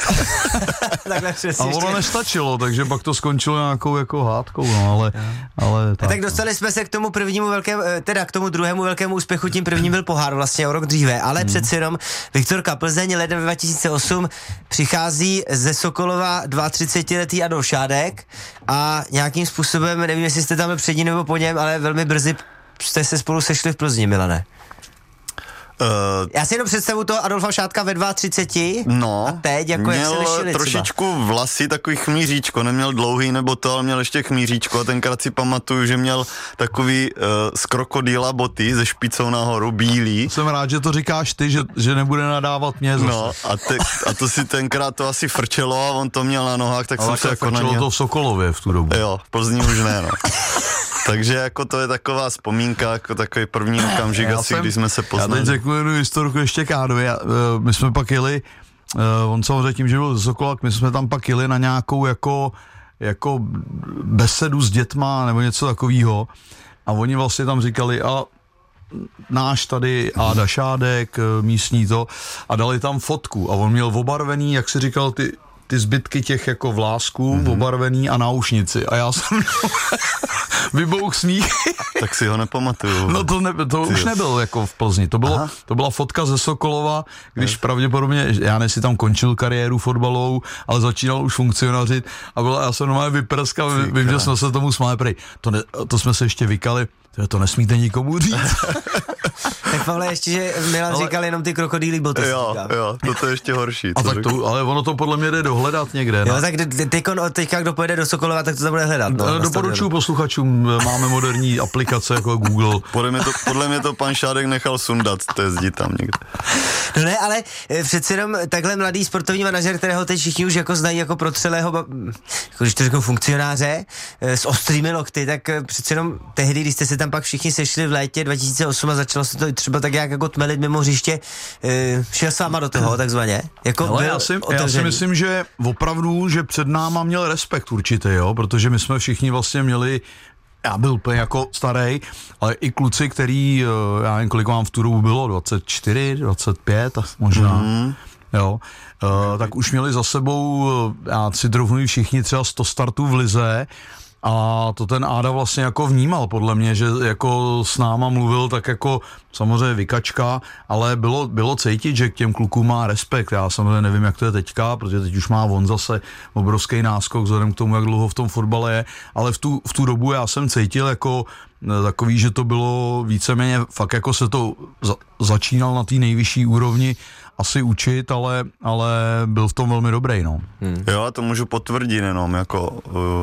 A ono nestačilo, takže pak to skončilo nějakou jako hádkou, no, ale tak dostali jsme se k tomu k tomu druhému velkému úspěchu, tím prvním byl pohár vlastně o rok dříve, ale přeci jenom Viktorka Plzeň leden 2008 přichází ze Sokolova 32letý Adolf Šádek a nějakým způsobem, nevím, jestli jste tam před ním nebo po něm, ale velmi brzy jste se spolu sešli v Plzni, Milane. Já si jenom představu toho Adolfa Šádka ve 32 a teď, jako jak se lišili měl trošičku vlasy, takový chmíříčko, neměl dlouhý nebo to, ale měl ještě chmíříčko a tenkrát si pamatuju, že měl takový z krokodýla boty ze špicou nahoru, bílý. Jsem rád, že to říkáš ty, že nebude nadávat mě zase. No a to si tenkrát to asi frčelo a on to měl na nohách, tak jsem se jako na něj... to v Sokolově v tu dobu. Jo, v Plzni už ne, no. Takže jako to je taková vzpomínka, jako takový první okamžik asi, když jsme se poznali. Já teď řeknu jednu historku ještě Kádovi. My jsme pak jeli, on samozřejmě tím, že byl ze Sokola, my jsme tam pak jeli na nějakou jako besedu s dětma nebo něco takového. A oni vlastně tam říkali, a náš tady Áda Šádek, místní to, a dali tam fotku. A on měl obarvený, jak si říkal, ty zbytky těch jako vlásků, obarvený a náušnici. A já jsem vybouch smích. Tak si ho nepamatuju. No to už nebyl jako v Plzni. To byla fotka ze Sokolova, když pravděpodobně, já nevím, si tam končil kariéru fotbalovou, ale začínal už funkcionařit a já jsem normálně vyprskal, vím, že jsme se tomu smáli, prej. To jsme se ještě vykali, to nesmíte nikomu říct. Tak Pavle, ještě, že Milan říkal jenom ty krokodýlí boty. Jo, to je ještě horší. A tak ale ono to podle mě jde dohledat někde. Jo, tak teďka kdo pojede do Sokolova, tak to tam bude hledat. No, doporučuji posluchačům, máme moderní aplikace jako Google. Podle mě to pan Šádek nechal sundat, to jezdí tam někde. No ne, ale přece jenom takhle mladý sportovní manažer, kterého teď všichni už jako znají jako protřelého, jako když to řeknu funkcionáře, s ostrými lokty, tak přece jenom tehdy, když jste se tam pak všichni sešli v létě 2008 a začalo se to třeba tak jak jako tmelit mimo hřiště, šel s váma do toho takzvaně? Jako já si myslím, že opravdu, že před náma měl respekt určitě, jo, protože my jsme všichni vlastně měli, já byl úplně jako starý, ale i kluci, který, já nevím, kolik vám v tu dobu bylo, 24, 25 možná, jo, tak už měli za sebou, já si troufnu všichni třeba 100 startů v lize. A to ten Áda vlastně jako vnímal podle mě, že jako s náma mluvil tak jako samozřejmě vykačka, ale bylo cítit, že k těm klukům má respekt. Já samozřejmě nevím, jak to je teďka, protože teď už má on zase obrovský náskok vzhledem k tomu, jak dlouho v tom fotbale je, ale v tu dobu já jsem cítil jako takový, že to bylo víceméně fakt jako se to začínal na té nejvyšší úrovni asi učit, ale byl v tom velmi dobrý, no. Jo, to můžu potvrdit jenom, jako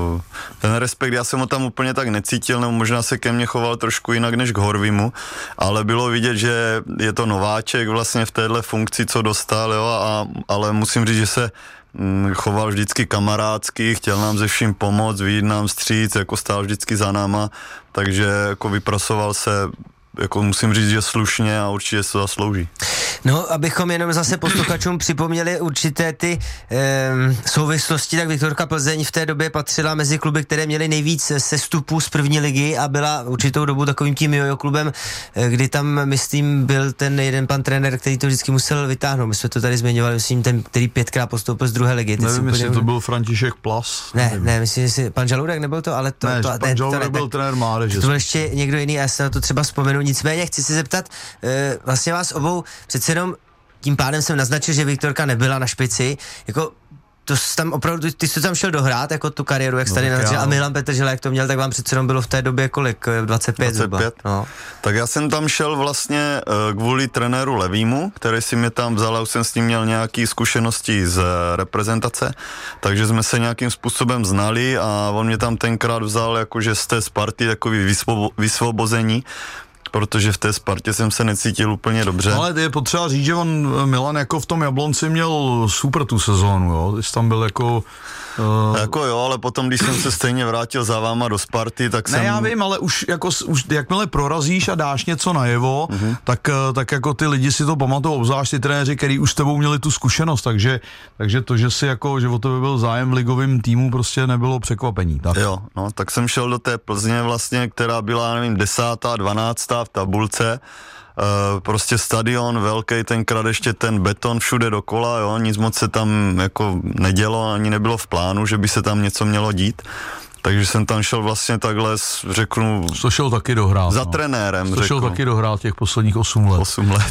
ten respekt, já jsem ho tam úplně tak necítil, nebo možná se ke mně choval trošku jinak než k Horvimu, ale bylo vidět, že je to nováček vlastně v téhle funkci, co dostal, jo, ale musím říct, že se choval vždycky kamarádsky, chtěl nám ze vším pomoct, vyjít nám vstříc, jako stál vždycky za náma, takže jako vypracoval se, jako musím říct, že slušně a určitě se zaslouží. No, abychom jenom zase posluchačům připomněli určité ty souvislosti, tak Viktorka Plzeň v té době patřila mezi kluby, které měly nejvíc sestupů z první ligy a byla určitou dobu takovým tím jojo klubem, kdy tam, myslím, byl ten jeden pan trenér, který to vždycky musel vytáhnout. My jsme to tady zmiňovali, myslím, ten, který 5krát postoupil z druhé ligy. Nevím, jestli to byl František Plas. Ne, myslím, že pan Žaludek nebyl to, ale to... Ne, pan Žaludek byl trenér mládeže. To byl ještě někdo jiný, já se na to třeba vzpomenu. Nicméně chci se zeptat, vlastně vás obou, přece jenom tím pádem jsem naznačil, že Viktorka nebyla na špici, jako to jsi tam opravdu, ty jsi tam šel dohrát jako tu kariéru, jak jsi tady naznačil, a Milan Petržela, jak to měl, tak vám přece jenom bylo v té době kolik? 25 zhruba. No. Tak já jsem tam šel vlastně kvůli trenéru Levýmu, který si mě tam vzal, a už jsem s ním měl nějaké zkušenosti z reprezentace, takže jsme se nějakým způsobem znali a on mě tam tenkrát vzal jakože z té Sparty takový vysvobození, protože v té Spartě jsem se necítil úplně dobře. Ale je potřeba říct, že Milan jako v tom Jablonci měl super tu sezónu, jo, ty jsi tam byl jako... Jako jo, ale potom, když jsem se stejně vrátil za váma do Sparty, tak jsem... Ne, já vím, ale už jakmile prorazíš a dáš něco najevo, tak jako ty lidi si to pamatují, obzvlášť ty trenéři, který už s tebou měli tu zkušenost, takže to, že si jako, že o tebe byl zájem v ligovém týmu, prostě nebylo překvapení. Tak? Jo, no, tak jsem šel do té Plzně vlastně, která byla, nevím, 10., 12. v tabulce. Prostě stadion velký, tenkrát ještě ten beton všude dokola, jo, nic moc se tam jako nedělo, ani nebylo v plánu, že by se tam něco mělo dít. Takže jsem tam šel vlastně takhle, řeknu... To šel taky dohrát. Za trenérem, to šel taky dohrát těch posledních 8 let. 8 let.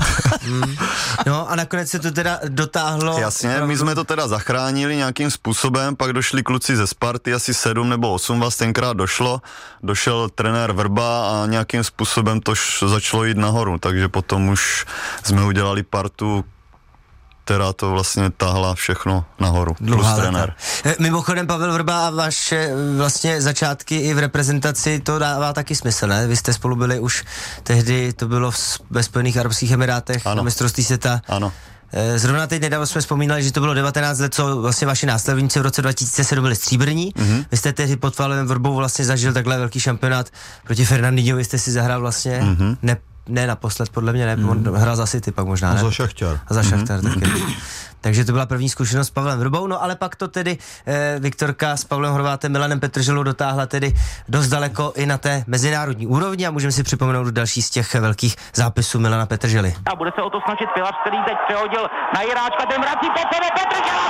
No a nakonec se to teda dotáhlo... Jasně, my jsme to teda zachránili nějakým způsobem, pak došli kluci ze Sparty, asi 7 nebo 8 vás tenkrát došel trenér Vrba a nějakým způsobem to začalo jít nahoru, takže potom už jsme udělali partu, která to vlastně tahla všechno nahoru, plus trenér. Mimochodem Pavel Vrba a vaše vlastně začátky i v reprezentaci, to dává taky smysl, ne? Vy jste spolu byli už tehdy, to bylo ve Spojených arabských emirátech, na mistrovství světa. Ano. Zrovna teď nedávno jsme vzpomínali, že to bylo 19 let, co vlastně vaši následovníci v roce 2007 byli stříbrní. Vy jste tehdy pod Pavlem Vrbou vlastně zažil takhle velký šampionát proti Fernandinhovi, jste si zahrál vlastně ne naposled, podle mě ne, on hrál za City pak možná, ne? A za Šachtar. A za Šachtar taky. Takže to byla první zkušenost s Pavlem Vrbou, no ale pak to tedy Viktorka s Pavlem Horvátem, Milanem Petrželou dotáhla tedy dost daleko i na té mezinárodní úrovni a můžeme si připomenout další z těch velkých zápisů Milana Petržely. A bude se o to snažit Pilař, který teď přehodil na Jiráčka, ten vrací pod sebe Petržela!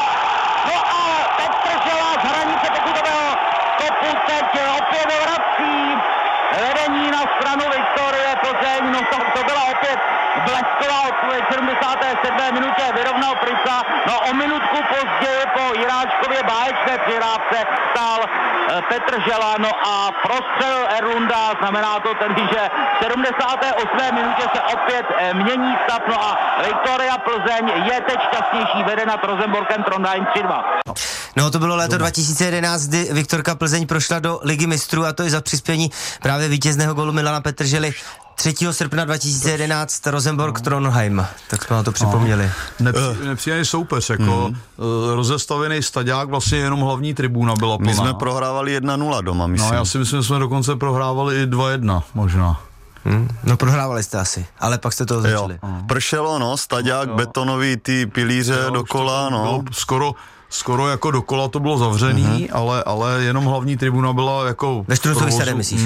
No a Petržela z hranice pokutového kopu teď opět vrací vedení na stranu Viktorie Plzeň, no to byla opět blesková odpověď v 77. minutě, vyrovnal Prica, no o minutku později po Jiráčkově báječné přihrávce stál Petržela, no a prostřel Erlunda, znamená to tedy, že v 78. minutě se opět mění stav, no a Viktoria Plzeň je teď šťastnější, vede nad Rosenborgem Trondheim 3-2. No to bylo léto 2011, kdy Viktorka Plzeň prošla do Ligy mistrů a to i za přispění právě vítězného gólu Milana Petržely. 3. srpna 2011 Rosenborg Trondheim, tak jsme na to připomněli. Nepříjemný soupeř, jako rozestavený staďák, vlastně jenom hlavní tribuna byla plná. My jsme prohrávali 1-0 doma, myslím. No já si myslím, že jsme dokonce prohrávali i 2-1 možná. No prohrávali jste asi, ale pak jste to začali. Pršelo, no, staďák, betonový, ty pilíře dokola, no. Skoro jako dokola to bylo zavřený, ale jenom hlavní tribuna byla jako... Ve Štruncových sadech, myslíš?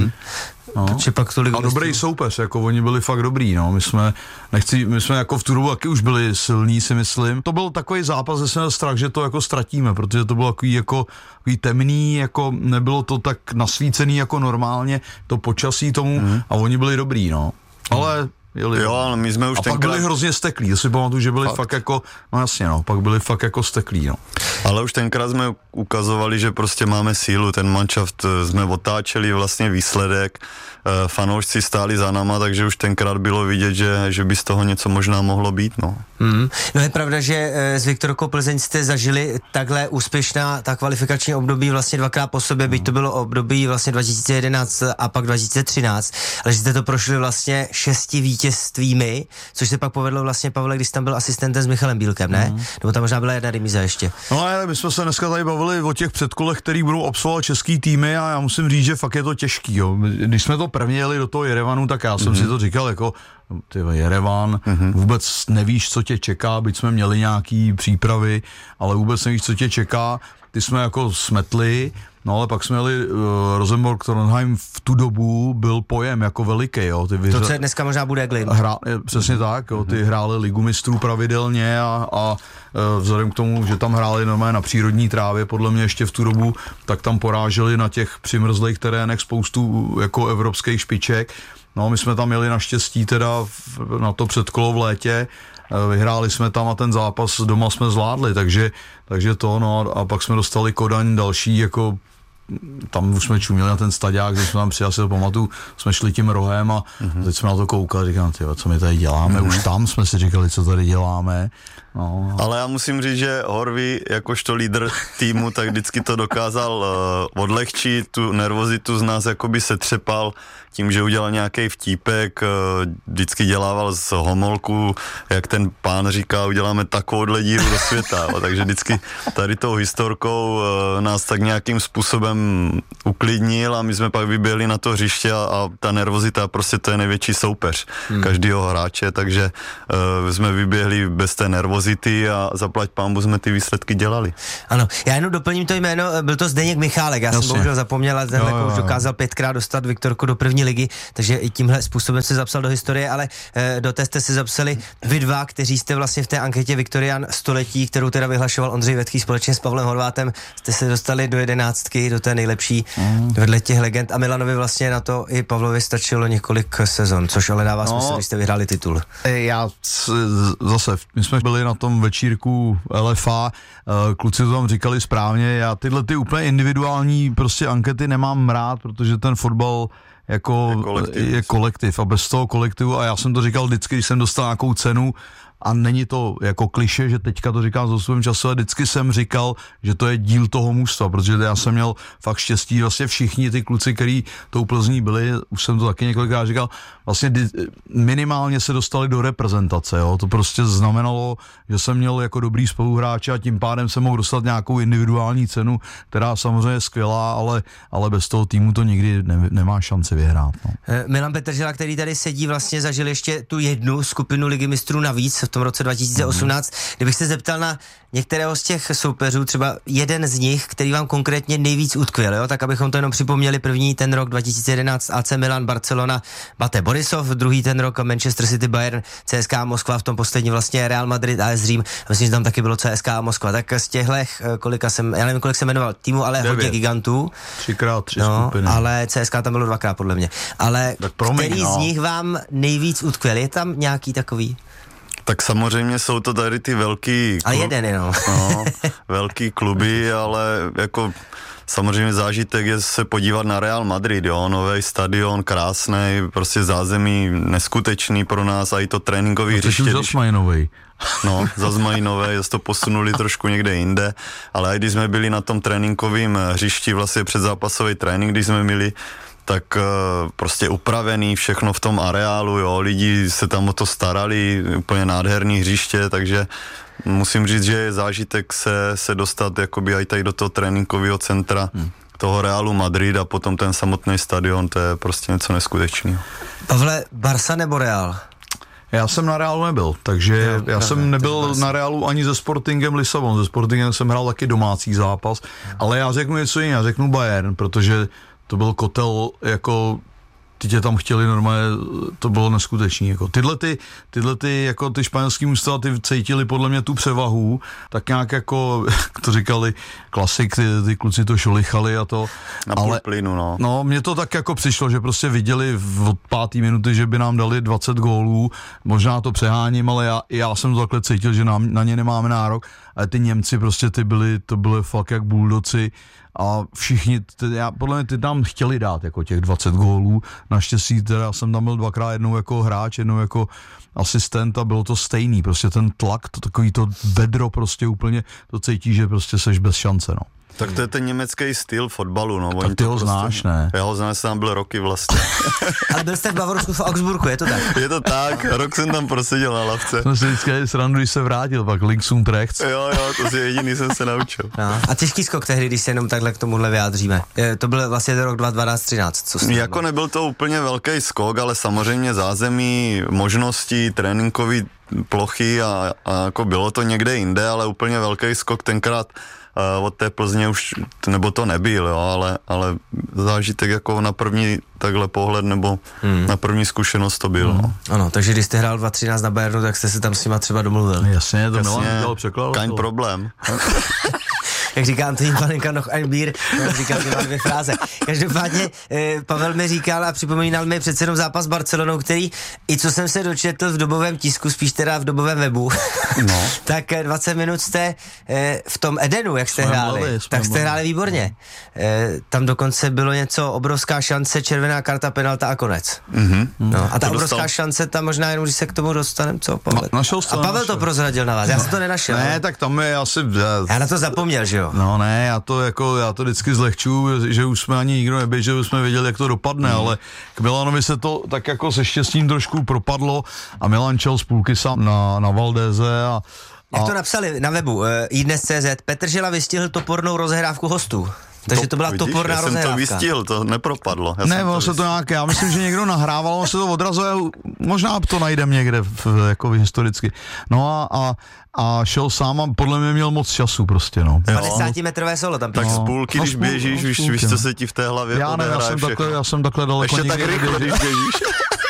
No. A dobrý soupeř, jako oni byli fakt dobrý, no. My jsme jako v tu dobu taky už byli silní, si myslím. To byl takový zápas, že jsem měl strach, že to jako ztratíme, protože to bylo takový temný, jako nebylo to tak nasvícený jako normálně, to počasí tomu a oni byli dobrý, no. Ale... Jo, ale my jsme už a pak byli hrozně steklí, to si pamatuju, že byli fakt jako, no jasně no, pak byli fakt jako steklí, no. Ale už tenkrát jsme ukazovali, že prostě máme sílu, ten manšaft jsme otáčeli vlastně výsledek, fanoušci stáli za náma, takže už tenkrát bylo vidět, že by z toho něco možná mohlo být, no. No je pravda, že s Viktorkou Plzeň jste zažili takhle úspěšná ta kvalifikační období vlastně dvakrát po sobě, byť to bylo období vlastně 2011 a pak 2013, ale že jste to prošli vlastně 6 vítězstvími, což se pak povedlo vlastně, Pavle, když tam byl asistentem s Michalem Bílkem, ne? Nebo tam možná byla jedna remíza ještě. No ale my jsme se dneska tady bavili o těch předkolech, který budou absolvovat český týmy a já musím říct, že fakt je to těžký, jo. Když jsme to prvně jeli do toho Jerevanu, tak já jsem si to říkal jako Jerevan, vůbec nevíš, co tě čeká, byť jsme měli nějaký přípravy, ale vůbec nevíš, co tě čeká, ty jsme jako smetli, no ale pak jsme jeli Rosenborg Trondheim, v tu dobu byl pojem jako veliký, jo. To, co dneska možná bude Glin. Přesně tak, jo, ty hráli Ligu mistrů pravidelně a vzhledem k tomu, že tam hráli normálně na přírodní trávě, podle mě ještě v tu dobu, tak tam poráželi na těch přimrzlých terénech spoustu jako evropských špiček. No, my jsme tam jeli naštěstí teda na to předkolo v létě vyhráli jsme tam a ten zápas doma jsme zvládli, takže to, no a pak jsme dostali Kodaň další, jako tam už jsme čuměli na ten staďák, když jsme tam přijeli, si to pamatuju, jsme šli tím rohem a teď jsme na to koukali, říkám, tyjo, co my tady děláme, už tam jsme si říkali, co tady děláme. No. Ale já musím říct, že Horvý, jakožto lídr týmu, tak vždycky to dokázal odlehčit, tu nervozitu z nás jakoby setřepal tím, že udělal nějaký vtípek, vždycky dělával z homolku, jak ten pán říká, uděláme takovouhle díru do světa, takže vždycky tady tou historkou nás tak nějakým způsobem uklidnil a my jsme pak vyběhli na to hřiště a ta nervozita, prostě to je největší soupeř každého hráče, takže jsme vyběhli bez té nervozity a zaplať pánbu jsme ty výsledky dělali. Ano, já jenom doplním to jméno, byl to Zdeněk Michálek, já jsem bohužel zapomněl, ale ten už dokázal 5krát dostat Viktorku do první ligy, takže i tímhle způsobem se zapsal do historie, ale do té jste si zapsali vy dva, kteří jste vlastně v té anketě Viktorian století, kterou teda vyhlašoval Ondřej Vetký společně s Pavlem Horvátem, jste se dostali do 11, do té nejlepší vedle těch legend a Milanovi vlastně na to i Pavlovi stačilo několik sezon, což ale dává smysl, když jste vyhráli titul. My jsme byli na tom večírku LFA, kluci to tam říkali správně, já tyhle ty úplně individuální prostě ankety nemám rád, protože ten fotbal je kolektiv a bez toho kolektivu, a já jsem to říkal vždycky, když jsem dostal nějakou cenu, a není to jako kliše, že teďka to říkám s odstupem času, ale vždycky jsem říkal, že to je díl toho mužstva, protože já jsem měl fakt štěstí, vlastně všichni ty kluci, kteří tou Plzní byli, už jsem to taky několikrát říkal, vlastně minimálně se dostali do reprezentace, jo. To prostě znamenalo, že jsem měl jako dobrý spoluhráče a tím pádem jsem mohl dostat nějakou individuální cenu, která samozřejmě je skvělá, ale bez toho týmu to nikdy nemá šanci vyhrát. No. Milan Petržela, který tady sedí, vlastně zažil ještě tu jednu skupinu Ligy mistrů navíc v tom roce 2018. Kdybych se zeptal na některého z těch soupeřů, třeba jeden z nich, který vám konkrétně nejvíc utkvěl, jo? Tak abychom to jenom připomněli, první ten rok 2011 AC Milan, Barcelona, Bate Borisov, druhý ten rok Manchester City, Bayern, CSKA Moskva, v tom poslední vlastně Real Madrid, AS Řím, myslím, že tam taky bylo CSKA Moskva. Tak z těchto, já nevím, kolik jsem jmenoval týmu, ale 9. Hodně gigantů. 3x3 skupiny. Ale CSKA tam bylo 2krát podle mě. Ale který z nich vám nejvíc utkvěl? Je tam nějaký takový? Tak samozřejmě jsou to tady ty velký a jeden jenom. Velký kluby, ale jako samozřejmě zážitek je se podívat na Real Madrid, jo, nový stadion, krásný, prostě zázemí neskutečný pro nás a i to tréninkový hřiště. Teď už zas mají novej. No, zas mají nové, zase to posunuli trošku někde jinde, ale i když jsme byli na tom tréninkovém hřišti, vlastně předzápasový trénink, když jsme měli, tak prostě upravený všechno v tom areálu, jo, lidi se tam o to starali, úplně nádherný hřiště, takže musím říct, že je zážitek se dostat jakoby aj tady do toho tréninkového centra toho Realu Madrid a potom ten samotný stadion, to je prostě něco neskutečného. Pavle, Barsa nebo Real? Já jsem na Realu nebyl, takže já jsem nebyl na Realu ani se Sportingem Lisabon, se Sportingem jsem hrál taky domácí zápas, ale já řeknu něco jiného, já řeknu Bayern, protože to byl kotel, jako ty tě tam chtěli normálně, to bylo neskutečný, jako tyhle ty jako ty španělský mužstva, ty cítili podle mě tu převahu, tak nějak jako, to říkali klasik, ty kluci to šolichali a to. Na půl plynu, no. No, mně to tak jako přišlo, že prostě viděli od 5. minuty, že by nám dali 20 gólů, možná to přeháním, ale já jsem to takhle cítil, že na ně nemáme nárok, ale ty Němci prostě to byly fakt jak buldoci a všichni, podle mě ty tam chtěli dát jako těch 20 gólů, naštěstí teda jsem tam byl 2krát, jednou jako hráč, jednou jako asistent a bylo to stejný, prostě ten tlak, takový to vedro prostě úplně, to cítí, že prostě seš bez šance, no. Tak to je ten německý styl fotbalu, no. Tak ty ho znáš, ne? Já ho znám, jsem tam byl roky vlastně. Ale byl jste v Bavorsku v Augsburgu, je to tak? Je to tak, rok jsem tam proseděl na lavce. Jsem si vždycky srandu, když se vrátil, pak links und rechts. Jo, to si jediný jsem se naučil. No. A těžký skok tehdy, když se jenom takhle k tomuhle vyjádříme. To byl vlastně ten rok 2012-13. Jako nebyl to úplně velký skok, ale samozřejmě zázemí, možnosti, tréninkové plochy a jako bylo to někde jinde, ale úplně velký skok tenkrát od té Plzně už, nebo to nebyl, jo, ale zážitek jako na první takhle pohled, nebo na první zkušenost to byl. No. Ano, takže když jste hrál 2013 na Bayernu, tak jste se tam s nima třeba domluvil. Jasně, to Milan dělal překladatel. Kaň problém. jak říká Antonín Panenka, noch ein Bier, říká ty dvě fráze. Každopádně Pavel mi říkal a připomínal mi přece jenom zápas s Barcelonou, který, i co jsem se dočetl v dobovém tisku, spíš teda v dobovém webu, tak 20 minut jste v tom Edenu, jak jste hráli, tak jste hráli výborně. Tam dokonce bylo něco, obrovská šance, červená karta, penalta a konec. No, a ta obrovská šance, tam možná jenom, když se k tomu dostaneme, co Pavel? A Pavel to prozradil na vás, já jsem to nenašel. Ne, tak tam je asi... Já na to zapomněl, že jo? No ne, já to vždycky zlehčuju, že už jsme ani nikdo neběžel, že jsme věděli, jak to dopadne, ale k Milanovi se to tak jako se štěstím trošku propadlo a Milan čel z půlky sám na Valdéze a jak to napsali na webu iDnes.cz, Petr Žela vystihl topornou rozehrávku hostů. Takže to byla toporná rozehrávka. Já jsem to vystihl, to nepropadlo. Ne, se to nějak, já myslím, že někdo nahrával, on se to odrazuje, možná to najdem někde jako historicky. No a šel sám a podle mě měl moc času prostě, no. 50metrové solo tam. Tak z půlky, když běžíš, víš, co se ti v té hlavě já odehraje všechno. Já jsem takhle daleko. Ještě tak rychle, když běžíš.